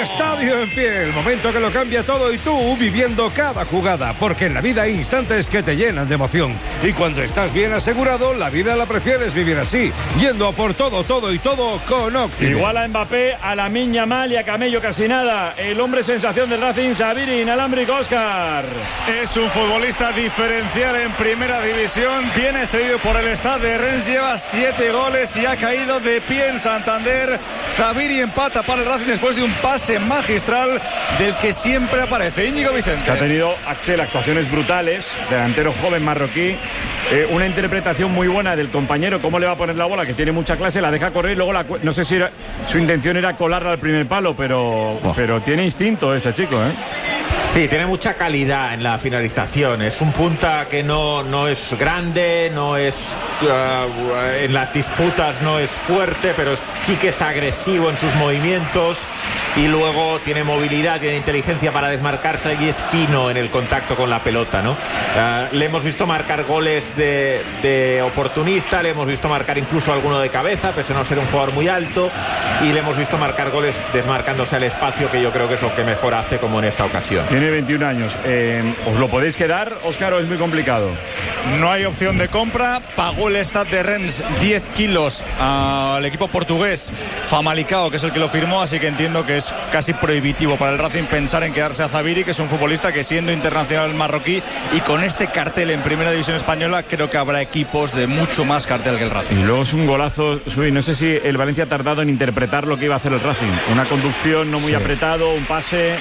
Radio en pie, el momento que lo cambia todo y tú viviendo cada jugada, porque en la vida hay instantes que te llenan de emoción y cuando estás bien asegurado, la vida la prefieres vivir así, yendo a por todo, todo y todo con Occident. Igual a Mbappé, a Lamine Yamal y a Camello casi nada. El hombre sensación del Racing, Sabiri, inalámbrico, Óscar. Es un futbolista diferencial en primera división, viene cedido por el Stade de Rennes, lleva siete goles y ha caído de pie en Santander. Sabiri empata para el Racing después de un pase magistral del que siempre aparece Íñigo Vicente. Que ha tenido Axel actuaciones brutales, delantero joven marroquí, eh, una interpretación muy buena del compañero, cómo le va a poner la bola, que tiene mucha clase, la deja correr y luego la, no sé si era, su intención era colarla al primer palo, pero, oh. pero tiene instinto este chico, ¿eh? Sí, tiene mucha calidad en la finalización. Es un punta que no, no es grande, no es uh, en las disputas no es fuerte, pero sí que es agresivo en sus movimientos y luego tiene movilidad, tiene inteligencia para desmarcarse y es fino en el contacto con la pelota, ¿no? Uh, le hemos visto marcar goles de, de oportunista, le hemos visto marcar incluso alguno de cabeza, pese a no ser un jugador muy alto, y le hemos visto marcar goles desmarcándose al espacio, que yo creo que es lo que mejor hace, como en esta ocasión. Tiene veintiún años. Eh, ¿Os lo podéis quedar, Óscar, o es muy complicado? No hay opción de compra. Pagó el Stade de Rennes diez kilos al equipo portugués Famalicão, que es el que lo firmó, así que entiendo que es casi prohibitivo para el Racing pensar en quedarse a Sabiri, que es un futbolista que, siendo internacional marroquí y con este cartel en primera división española, creo que habrá equipos de mucho más cartel que el Racing. Y luego es un golazo, Sui, no sé si el Valencia ha tardado en interpretar lo que iba a hacer el Racing. Una conducción no muy sí. apretado, un pase...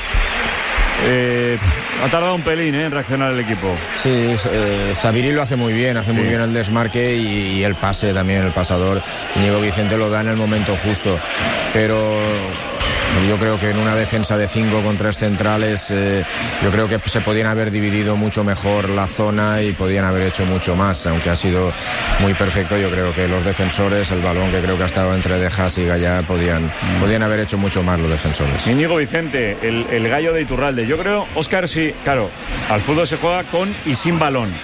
Eh, ha tardado un pelín eh, en reaccionar el equipo. Sí, eh, Sabiri lo hace muy bien, hace sí. muy bien el desmarque y, y el pase también, el pasador. Íñigo Vicente lo da en el momento justo, pero yo creo que en una defensa de cinco con tres centrales eh, yo creo que se podían haber dividido mucho mejor la zona y podían haber hecho mucho más, aunque ha sido muy perfecto. Yo creo que los defensores, el balón que creo que ha estado entre De Haas y Gallá, podían, mm. podían haber hecho mucho más los defensores. Íñigo Vicente, el, el gallo de Iturralde. Yo creo, Óscar, sí, claro, al fútbol se juega con y sin balón.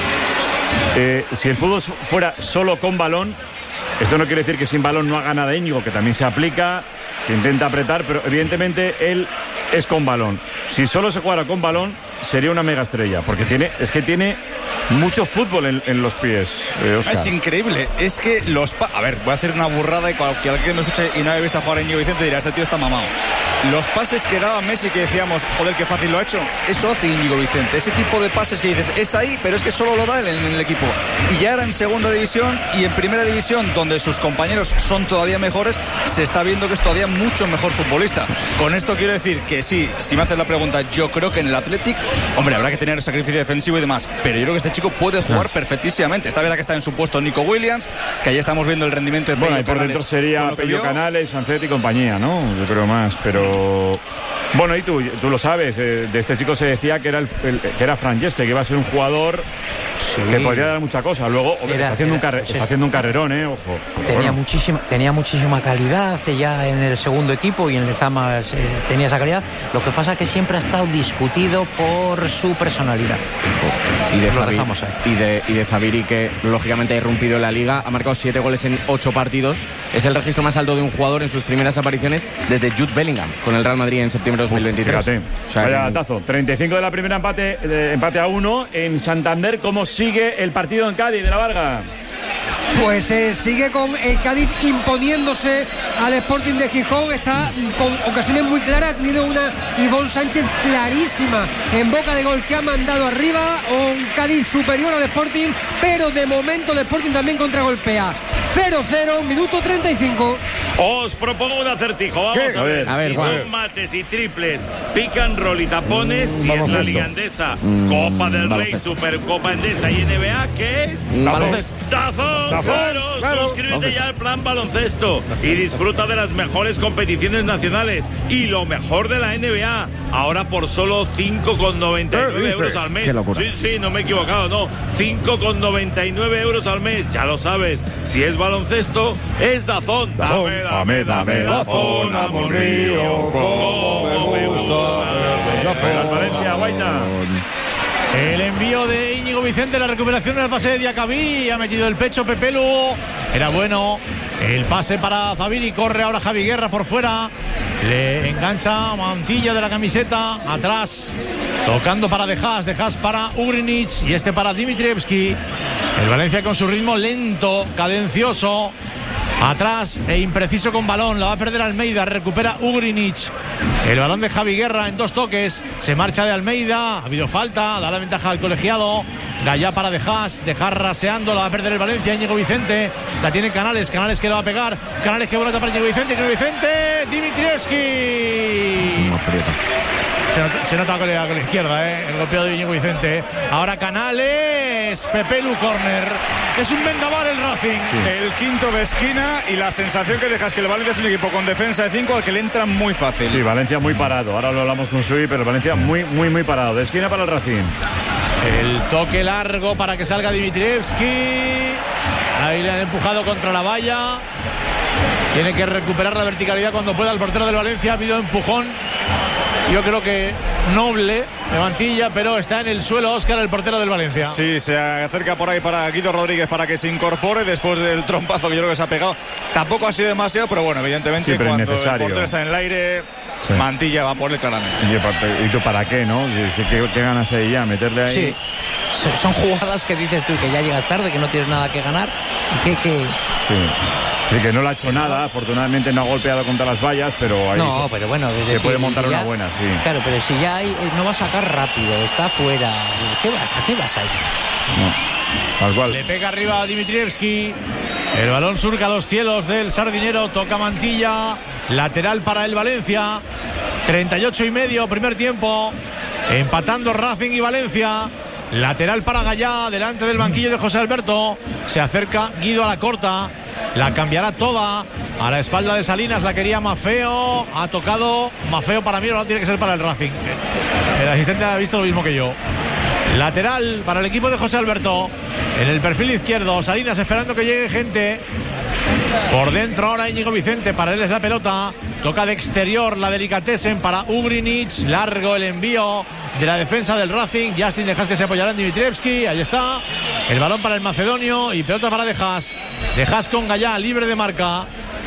Eh, si el fútbol fuera solo con balón, esto no quiere decir que sin balón no haga nada Íñigo, que también se aplica, que intenta apretar, pero evidentemente él es con balón. Si solo se jugara con balón, sería una mega estrella, porque tiene, es que tiene mucho fútbol en, en los pies, eh, Óscar. Es increíble, es que los... Pa a ver, voy a hacer una burrada y cualquiera que me escuche y no haya visto jugar a Íñigo Vicente dirá, este tío está mamado. Los pases que daba Messi, que decíamos, joder, qué fácil lo ha hecho, eso hace Íñigo Vicente. Ese tipo de pases que dices, es ahí, pero es que solo lo da él en el equipo. Y ya era en segunda división y en primera división, donde sus compañeros son todavía mejores, se está viendo que es todavía mucho mejor futbolista. Con esto quiero decir que sí, si me haces la pregunta, yo creo que en el Athletic, hombre, habrá que tener sacrificio defensivo y demás, pero yo creo que este chico puede jugar ah. perfectísimamente. Está verdad que está en su puesto Nico Williams, que ahí estamos viendo el rendimiento de Pello Bueno, y por Canales, dentro sería Pello Canales, Sancet y compañía, ¿no? Yo creo más, pero... Bueno, y tú, tú lo sabes, eh, de este chico se decía que era, el, el, que era Frangeste, que iba a ser un jugador sí. que podría dar mucha cosa. Luego, hombre, era, está, haciendo era, un carre, pues está haciendo un carrerón, ¿eh? Ojo. Tenía, bueno. muchísima, tenía muchísima calidad ya en el segundo equipo y en Lezama eh, tenía esa calidad. Lo que pasa es que siempre ha estado discutido por su personalidad. Y de, Zabiri, y, de, y de Zabiri, que lógicamente ha irrumpido en la Liga, ha marcado siete goles en ocho partidos. Es el registro más alto de un jugador en sus primeras apariciones desde Jude Bellingham con el Real Madrid en septiembre de dos mil veintitrés. Fíjate, o sea, vaya tazo. treinta y cinco de la primera, empate, de, empate a uno en Santander. ¿Cómo sigue el partido en Cádiz de la Varga? Pues eh, sigue con el Cádiz imponiéndose al Sporting de Gijón. Está con ocasiones muy claras. Ha tenido una Ivonne Sánchez clarísima en boca de gol que ha mandado arriba. Un Cádiz superior al Sporting, pero de momento el Sporting también contragolpea. cero cero, minuto treinta y cinco. Os propongo un acertijo. Vamos ¿Qué? a ver, a ver si son mates y triples, pick and roll y tapones, mm, si es la Liga Endesa, mm, Copa del Rey, Supercopa Endesa y N B A, ¿qué es? Baloncesto. Tazón, claro, claro. Suscríbete Baloncesto. ya al plan baloncesto y disfruta de las mejores competiciones nacionales y lo mejor de la N B A. Ahora por solo cinco con noventa y nueve euros al mes. Sí, sí, no me he equivocado, no. cinco con noventa y nueve euros al mes, ya lo sabes. Si es baloncesto, es Dazón. Dame, dame, dame Dazón, amorío, como me gusta. Valencia, Guaita. El envío de Íñigo Vicente, la recuperación del pase de Diacabí, ha metido el pecho Pepelu, era bueno. El pase para Zaviri, corre ahora Javi Guerra por fuera, le engancha Mantilla de la camiseta, atrás, tocando para De Haas, De Haas para Ugrinic y este para Dimitrievski. El Valencia con su ritmo lento, cadencioso, atrás e impreciso con balón, la va a perder Almeida, recupera Ugrinic. El balón de Javi Guerra en dos toques, se marcha de Almeida, ha habido falta, da la ventaja al colegiado. Gallá para De Haas, De Haas raseando, la va a perder el Valencia, Íñigo Vicente, la tiene Canales, Canales que le va a pegar, Canales que vuelve a tapar Íñigo Vicente, Íñigo Vicente, Dimitrievski. Se nota, se nota con, la, con la izquierda, ¿eh? El golpeo de Íñigo Vicente. Ahora Canales, Pepelu, córner. Es un vendaval el Racing. Sí. El quinto de esquina y la sensación que deja es que el Valencia es un equipo con defensa de cinco al que le entra muy fácil. Sí, Valencia muy parado. Ahora lo hablamos con Sui, pero Valencia muy, muy, muy parado. De esquina para el Racing. El toque largo para que salga Dimitrievski. Ahí le han empujado contra la valla. Tiene que recuperar la verticalidad cuando pueda el portero del Valencia. Ha habido empujón, yo creo que noble, de Mantilla, pero está en el suelo Óscar, el portero del Valencia. Sí, se acerca por ahí para Guido Rodríguez para que se incorpore después del trompazo que yo creo que se ha pegado. Tampoco ha sido demasiado, pero bueno, evidentemente sí, pero cuando innecesario. El portero está en el aire, sí. Mantilla va a ponerle claramente. ¿Y tú para qué, no? ¿Qué, qué, qué ganas ahí ya? ¿Meterle ahí? Sí, son jugadas que dices tú que ya llegas tarde, que no tienes nada que ganar y que... que... Sí. Sí, que no le ha hecho nada, afortunadamente no ha golpeado contra las vallas, pero ahí no, se, pero bueno, se decir, puede montar ya, una buena, sí. Claro, pero si ya hay, no va a sacar rápido, está fuera, ¿qué vas, ¿a qué vas ahí? No, tal cual. Le pega arriba a Dimitrievski, el balón surca los cielos del Sardinero, toca Mantilla, lateral para el Valencia, treinta y ocho y medio, primer tiempo, empatando Racing y Valencia. Lateral para Gallá, delante del banquillo de José Alberto. Se acerca Guido a la corta. La cambiará toda. A la espalda de Salinas la quería Mafeo. Ha tocado Mafeo para mí, no tiene que ser para el Racing. El asistente ha visto lo mismo que yo. Lateral para el equipo de José Alberto. En el perfil izquierdo, Salinas esperando que llegue gente. Por dentro ahora Íñigo Vicente, para él es la pelota. Toca de exterior la delicatessen para Ugrinic. Largo el envío de la defensa del Racing. Justin De Haas que se apoyará en Dimitrievski. Ahí está. El balón para el macedonio y pelota para De Haas. De Haas con Gallá, libre de marca.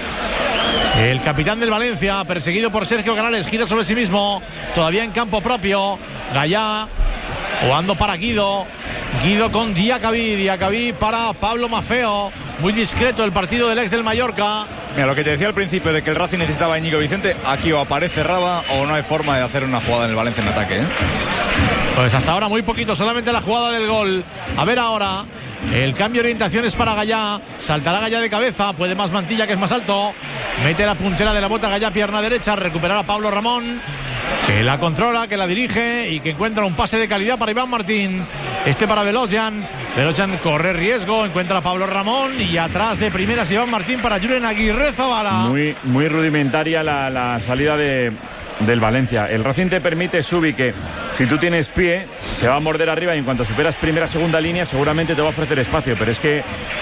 El capitán del Valencia, perseguido por Sergio Canales, gira sobre sí mismo. Todavía en campo propio. Gallá jugando para Guido. Guido con Diacabí. Diacabí para Pablo Mafeo. Muy discreto el partido del ex del Mallorca. Mira, lo que te decía al principio de que el Racing necesitaba a Íñigo Vicente, aquí o aparece Raba o no hay forma de hacer una jugada en el Valencia en ataque, ¿eh? Pues hasta ahora muy poquito, solamente la jugada del gol. A ver ahora, el cambio de orientación es para Gallá. Saltará Gallá de cabeza, puede más Mantilla que es más alto. Mete la puntera de la bota Gallá, pierna derecha, recuperará a Pablo Ramón, que la controla, que la dirige y que encuentra un pase de calidad para Iván Martín. Este para Velocian. Velocian corre riesgo, encuentra a Pablo Ramón y atrás de primeras Iván Martín para Julen Aguirre Zabala. Muy, muy rudimentaria la, la salida de, del Valencia. El Racing te permite, Subi, que si tú tienes pie, se va a morder arriba y en cuanto superas primera, segunda línea, seguramente te va a ofrecer espacio, pero es que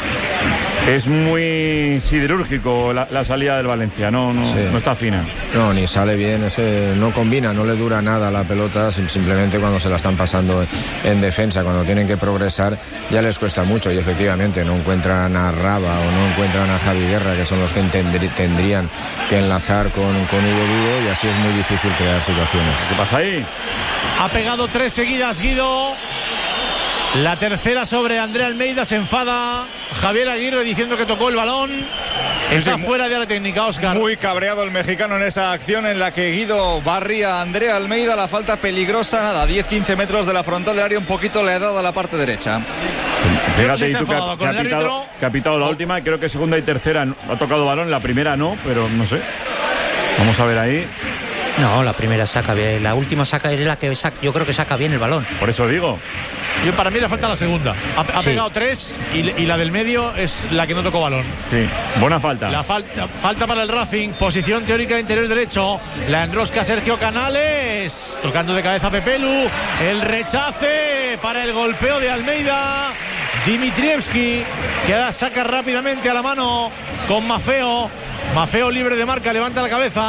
es muy siderúrgico la, la salida del Valencia, no, no, sí. no está fina. No, ni sale bien, ese, no combina, no le dura nada la pelota, simplemente cuando se la están pasando en defensa, cuando tienen que progresar, ya les cuesta mucho y efectivamente no encuentran a Raba o no encuentran a Javi Guerra, que son los que tendrían que enlazar con, con Hugo Duro y así es muy difícil crear situaciones. ¿Qué pasa ahí? Ha pegado tres seguidas Guido. La tercera sobre André Almeida, se enfada Javier Aguirre diciendo que tocó el balón. Está sí, fuera de la técnica, Óscar. Muy cabreado el mexicano en esa acción en la que Guido barría a André Almeida. La falta peligrosa, nada, diez quince metros de la frontal del área, un poquito le ha dado a la parte derecha. Fíjate, y tú que ha, que ha pitado, que ha pitado la última, creo que segunda y tercera ha tocado balón, la primera no, pero no sé. Vamos a ver ahí. No, la primera saca bien, la última saca es la que saca, yo creo que saca bien el balón. Por eso digo. Yo, para mí le falta la segunda. Ha, ha sí. pegado tres y, y la del medio es la que no tocó balón. Sí, buena falta. La falta, falta para el Racing, posición teórica de interior derecho. La enrosca Sergio Canales, tocando de cabeza a Pepelu. El rechace para el golpeo de Almeida. Dimitrievski, que ahora saca rápidamente a la mano con Mafeo. Mafeo libre de marca, levanta la cabeza.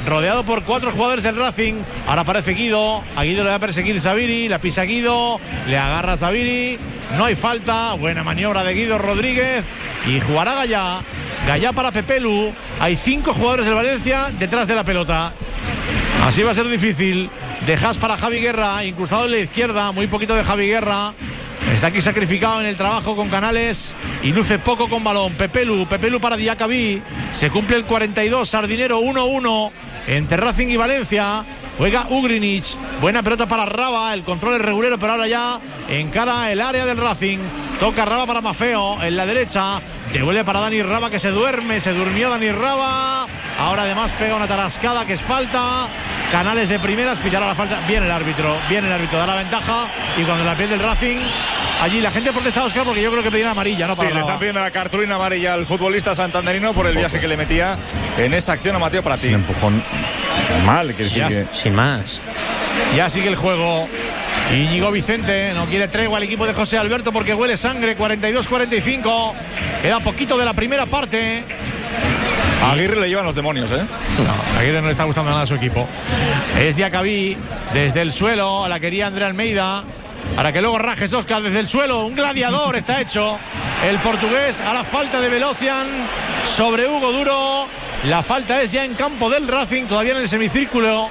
rodeado por cuatro jugadores del Racing. Ahora aparece Guido, a Guido le va a perseguir Zaviri, la pisa Guido, le agarra Zaviri, no hay falta, buena maniobra de Guido Rodríguez y jugará Gallá. Gallá para Pepelu, hay cinco jugadores del Valencia detrás de la pelota. Así va a ser difícil. De Haas para Javi Guerra, incrustado en la izquierda, muy poquito de Javi Guerra. Está aquí sacrificado en el trabajo con Canales y luce poco con balón. Pepelu, Pepelu para Diacabí. Se cumple el cuarenta y dos, Sardinero uno uno entre Racing y Valencia. Juega Ugrinic, buena pelota para Raba, el control es regulero, pero ahora ya encara el área del Racing. Toca Raba para Mafeo en la derecha. Devuelve para Dani Raba, que se duerme, se durmió Dani Raba. Ahora además pega una tarascada que es falta. Canales de primeras, pillará la falta. Viene el árbitro, viene el árbitro, da la ventaja. Y cuando la pierde el Racing, allí la gente protesta, Oscar, porque yo creo que pedían amarilla, ¿no? Sí, le están pidiendo la cartulina amarilla al futbolista santanderino por el viaje que le metía en esa acción a Mateo Pratí. Un empujón mal, que, ya, que... sin más. Ya sigue el juego. Íñigo Vicente no quiere tregua al equipo de José Alberto porque huele sangre. Cuarenta y dos cuarenta y cinco. Queda poquito de la primera parte. A Aguirre le llevan los demonios, ¿eh? No, a Aguirre no le está gustando nada a su equipo. Es Diacabí desde el suelo. La quería André Almeida. Para que luego rajes, Oscar, desde el suelo. Un gladiador está hecho el portugués a la falta de Velocian sobre Hugo Duro. La falta es ya en campo del Racing, todavía en el semicírculo.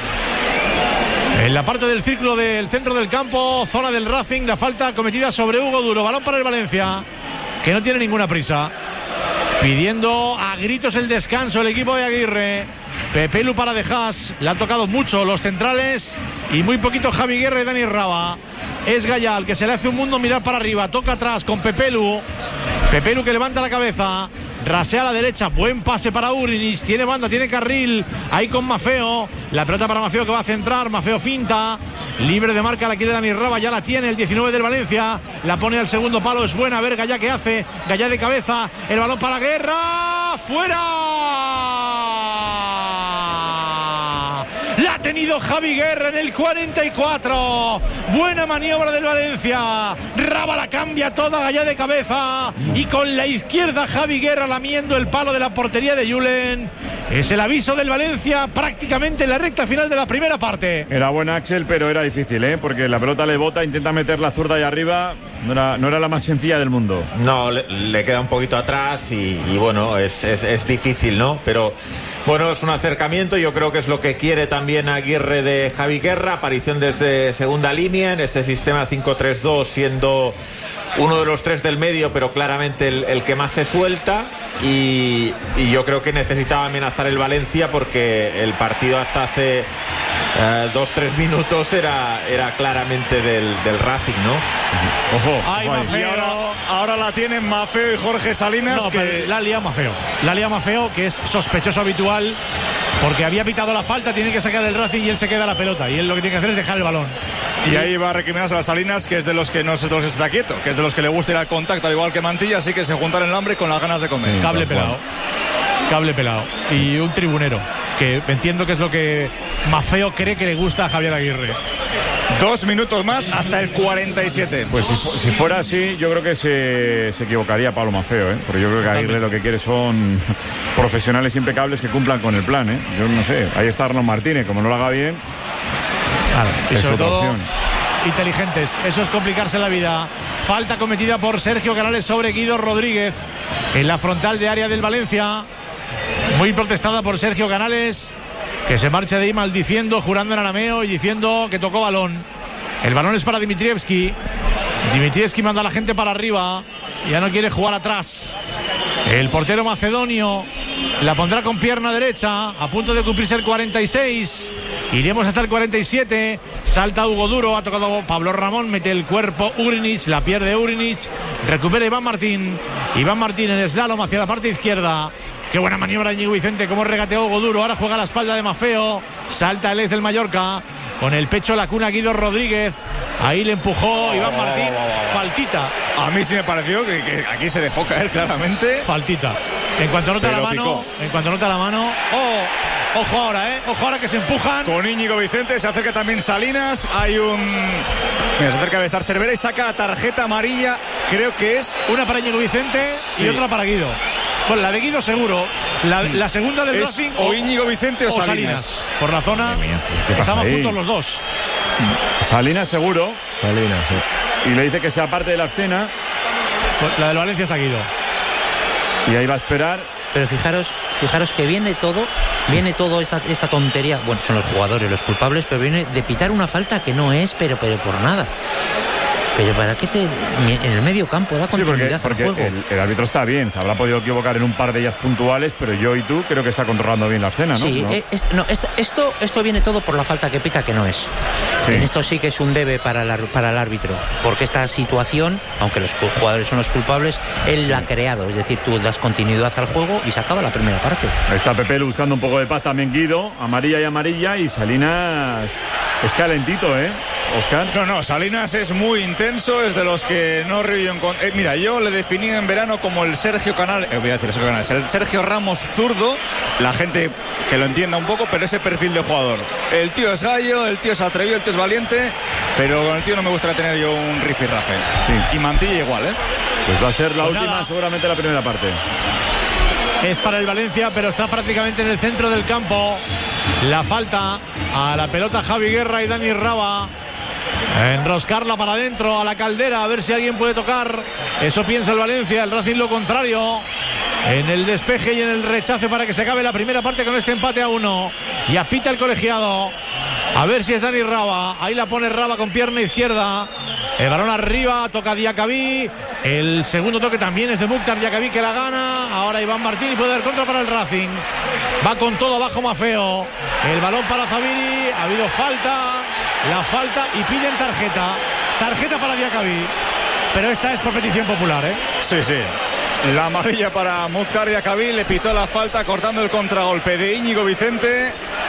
En la parte del círculo del centro del campo, zona del Racing, la falta cometida sobre Hugo Duro. Balón para el Valencia, que no tiene ninguna prisa. Pidiendo a gritos el descanso el equipo de Aguirre. Pepelu para De Haas, le han tocado mucho los centrales y muy poquito Javi Guerra y Dani Raba. Es Gallá el que se le hace un mundo mirar para arriba, toca atrás con Pepelu. Pepelu que levanta la cabeza, rasea a la derecha, buen pase para Urinis, tiene banda, tiene carril, ahí con Mafeo, la pelota para Mafeo que va a centrar, Mafeo finta, libre de marca, la quiere Dani Raba, ya la tiene el diecinueve del Valencia, la pone al segundo palo, es buena, a ver Gallá qué hace, Gallá de cabeza, el balón para Guerra, fuera. La ha tenido Javi Guerra en el cuarenta y cuatro. Buena maniobra del Valencia. Raba la cambia toda, Gallá de cabeza. Y con la izquierda Javi Guerra lamiendo el palo de la portería de Julen. Es el aviso del Valencia prácticamente en la recta final de la primera parte. Era buena Axel, pero era difícil, ¿eh? Porque la pelota le bota, intenta meter la zurda ahí arriba. No era, no era la más sencilla del mundo. No, le, le queda un poquito atrás y, y bueno, es, es, es difícil, ¿no? Pero bueno, es un acercamiento, yo creo que es lo que quiere también Aguirre de Javi Guerra, aparición desde segunda línea en este sistema cinco tres dos, siendo uno de los tres del medio, pero claramente el, el que más se suelta. Y, y yo creo que necesitaba amenazar el Valencia porque el partido hasta hace eh, dos, tres minutos era, era claramente del, del Racing, ¿no? Ojo, Ay, Mafeo. Y ahora, ahora la tienen Mafeo y Jorge Salinas. No, que... pero la lía Mafeo. La lía Mafeo, que es sospechoso habitual, porque había pitado la falta, tiene que sacar el Racing y él se queda la pelota. Y él lo que tiene que hacer es dejar el balón. Y ahí va a recriminarse a las Salinas, que es de los que no se los está quieto, que es de los que le gusta ir al contacto, al igual que Mantilla, así que se juntaron el hambre con las ganas de comer. Sí, cable pelado. Cable pelado. Y un tribunero, que entiendo que es lo que Mafeo cree que le gusta a Javier Aguirre. Dos minutos más hasta el cuarenta y siete. Pues si, si fuera así, yo creo que se, se equivocaría Pablo Mafeo, ¿eh? Porque yo creo que Aguirre lo que quiere son profesionales impecables que cumplan con el plan, ¿eh? Yo no sé, ahí está Arnold Martínez, como no lo haga bien. Claro, y es sobre otra todo opción. Inteligentes, eso es complicarse la vida. Falta cometida por Sergio Canales sobre Guido Rodríguez en la frontal de área del Valencia, muy protestada por Sergio Canales, que se marcha de ahí maldiciendo, jurando en arameo y diciendo que tocó balón. El balón es para Dimitrievski. Dimitrievski manda a la gente para arriba, ya no quiere jugar atrás. El portero macedonio la pondrá con pierna derecha, a punto de cumplirse el cuarenta y seis. Iremos hasta el cuarenta y siete. Salta Hugo Duro, ha tocado Pablo Ramón, mete el cuerpo Urinich, la pierde Urinich, recupera Iván Martín. Iván Martín en slalom hacia la parte izquierda. Qué buena maniobra de Íñigo Vicente, cómo regateó Hugo Duro. Ahora juega a la espalda de Mafeo. Salta el ex del Mallorca. Con el pecho la cuna Guido Rodríguez. Ahí le empujó Iván Martín. Faltita. A mí sí me pareció que, que aquí se dejó caer claramente. Faltita. En cuanto nota Pero la mano. picó. En cuanto nota la mano. Oh, ojo ahora, eh. Ojo ahora que se empujan. Con Íñigo Vicente se acerca también Salinas. Hay un. Mira, se acerca a estar Cervera y saca tarjeta amarilla. Creo que es. Una para Íñigo Vicente Sí. y otra para Guido. Bueno, la de Guido seguro. La, Mm. la segunda del Es Racing. o Íñigo Vicente o Salinas. Por la zona. Mía, ¿qué pasa Estamos ahí? juntos los dos. Salinas seguro. Salinas, sí. Y le dice que sea parte de la escena. La del Valencia es a Guido. Y ahí va a esperar. Pero fijaros, fijaros que viene todo, viene todo esta, esta tontería. Bueno, son los jugadores los culpables, pero viene de pitar una falta que no es, pero, pero por nada. Pero ¿para qué te en el medio campo da Sí, porque, continuidad porque al juego? el, el árbitro está bien. Se habrá podido equivocar en un par de ellas puntuales, pero yo y tú creo que está controlando bien la escena, ¿no? Sí, ¿No? eh, es- no, es- esto, esto viene todo por la falta que pita, que no es. Sí. En esto sí que es un debe para el, ar- para el árbitro, porque esta situación, aunque los cu- jugadores son los culpables, él la ha creado. Es decir, tú das continuidad al juego y se acaba la primera parte. Está Pepe buscando un poco de paz también, Guido. Amarilla y amarilla. Y Salinas es calentito, ¿eh, Óscar? No, no, Salinas es muy intenso, es de los que no río en con... eh, mira, yo le definí en verano como el Sergio Canales, eh, voy a decir Sergio Canales, el Sergio Ramos zurdo, la gente que lo entienda un poco, pero ese perfil de jugador. El tío es gallo, el tío es atrevido, el tío es valiente, pero con el tío no me gustaría tener yo un rifirrafe. Sí. Y Mantilla igual, ¿eh? Pues va a ser la Pues última, nada. seguramente la primera parte. Es para el Valencia, pero está prácticamente en el centro del campo. La falta a la pelota Javi Guerra y Dani Raba. Enroscarla para adentro a la Caldera, a ver si alguien puede tocar. Eso piensa el Valencia, el Racing lo contrario. En el despeje y en el rechace para que se acabe la primera parte con este empate a uno. Y apita el colegiado. A ver si es Dani Raba. Ahí la pone Raba con pierna izquierda. El balón arriba, toca Diacabí. El segundo toque también es de Mukhtar Diacabí, que la gana. Ahora Iván Martín puede dar contra para el Racing. Va con todo abajo Mafeo. El balón para Zaviri. Ha habido falta. La falta y piden tarjeta. Tarjeta para Diacabí. Pero esta es por petición popular, ¿eh? Sí, sí. La amarilla para Mukhtar Diacabí, le pitó la falta cortando el contragolpe de Íñigo Vicente.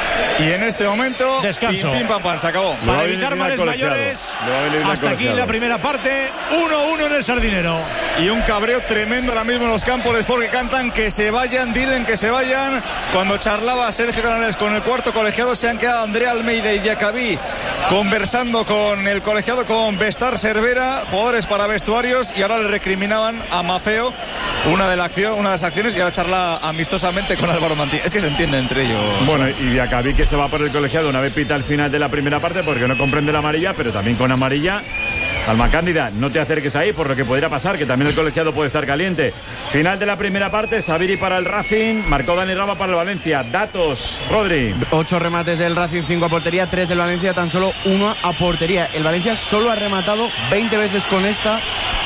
Y en este momento, Descanso. pim, pim, pam, pam, se acabó. Para evitar males mayores, hasta aquí la primera parte, uno uno en el Sardinero. Y un cabreo tremendo ahora mismo en los campos porque cantan que se vayan, dilen que se vayan. Cuando charlaba Sergio Canales con el cuarto colegiado, se han quedado Andrea Almeida y Diacabí conversando con el colegiado, con Bestar Cervera, jugadores para vestuarios, y ahora le recriminaban a Mafeo una de, la acción, una de las acciones, y ahora charla amistosamente con Álvaro Mantí. Es que se entiende entre ellos. Bueno, y Diacabí que se va por el colegiado una vez pita al final de la primera parte porque no comprende la amarilla, pero también con amarilla. Alma Cándida, no te acerques ahí por lo que podría pasar, que también el colegiado puede estar caliente. Final de la primera parte, Saviri para el Racing, marcó Dani Raba para el Valencia. Datos, Rodri. Ocho remates del Racing, cinco a portería, tres del Valencia, tan solo uno a portería. El Valencia solo ha rematado veinte veces con esta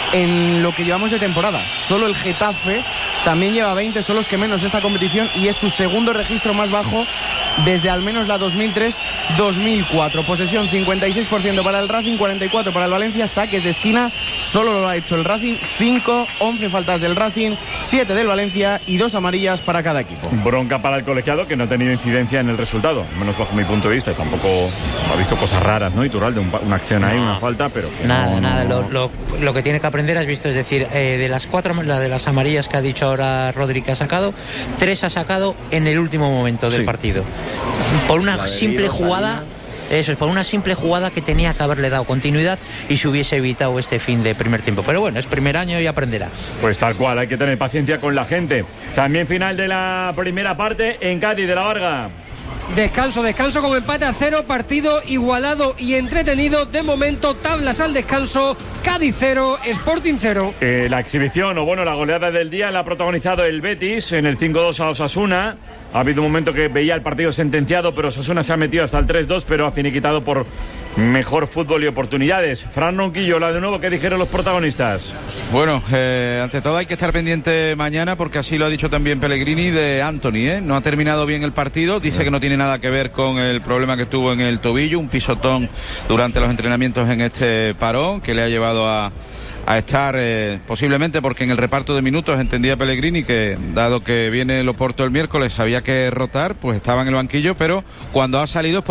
en lo que llevamos de temporada. Solo el Getafe también lleva veinte, son los que menos esta competición, y es su segundo registro más bajo desde al menos la dos mil tres dos mil cuatro. Posesión cincuenta y seis por ciento para el Racing, cuarenta y cuatro por ciento para el Valencia. Saques de esquina solo lo ha hecho el Racing, cinco, once faltas del Racing, siete del Valencia y dos amarillas para cada equipo. Bronca para el colegiado, que no ha tenido incidencia en el resultado, menos bajo mi punto de vista. Tampoco ha visto cosas raras, ¿no? Iturralde, un, una acción ahí, una falta, pero que Nada, no, nada. no- Lo, lo- lo que tiene que aprender, has visto, es decir, eh, de las cuatro, la de las amarillas que ha dicho ahora Rodri que ha sacado, tres ha sacado en el último momento del Sí. partido. Por una La de simple Guido, jugada. Salinas. Eso es, por una simple jugada que tenía que haberle dado continuidad y se hubiese evitado este fin de primer tiempo. Pero bueno, es primer año y aprenderá. Pues tal cual, hay que tener paciencia con la gente. También final de la primera parte en Cádiz de la Varga. Descanso, descanso como empate a cero, partido igualado y entretenido. De momento, tablas al descanso, Cádiz cero, Sporting cero. Eh, la exhibición, o bueno, la goleada del día la ha protagonizado el Betis en el cinco dos a Osasuna. Ha habido un momento que veía el partido sentenciado, pero Osasuna se ha metido hasta el tres dos, pero ha finiquitado por mejor fútbol y oportunidades. Fran Ronquillo, la de nuevo, ¿qué dijeron los protagonistas? Bueno, eh, ante todo hay que estar pendiente mañana, porque así lo ha dicho también Pellegrini, de Anthony, ¿eh? No ha terminado bien el partido, dice que no tiene nada que ver con el problema que tuvo en el tobillo, un pisotón durante los entrenamientos en este parón que le ha llevado a a estar eh, posiblemente porque en el reparto de minutos entendía Pellegrini que dado que viene el Oporto el miércoles había que rotar, pues estaba en el banquillo, pero cuando ha salido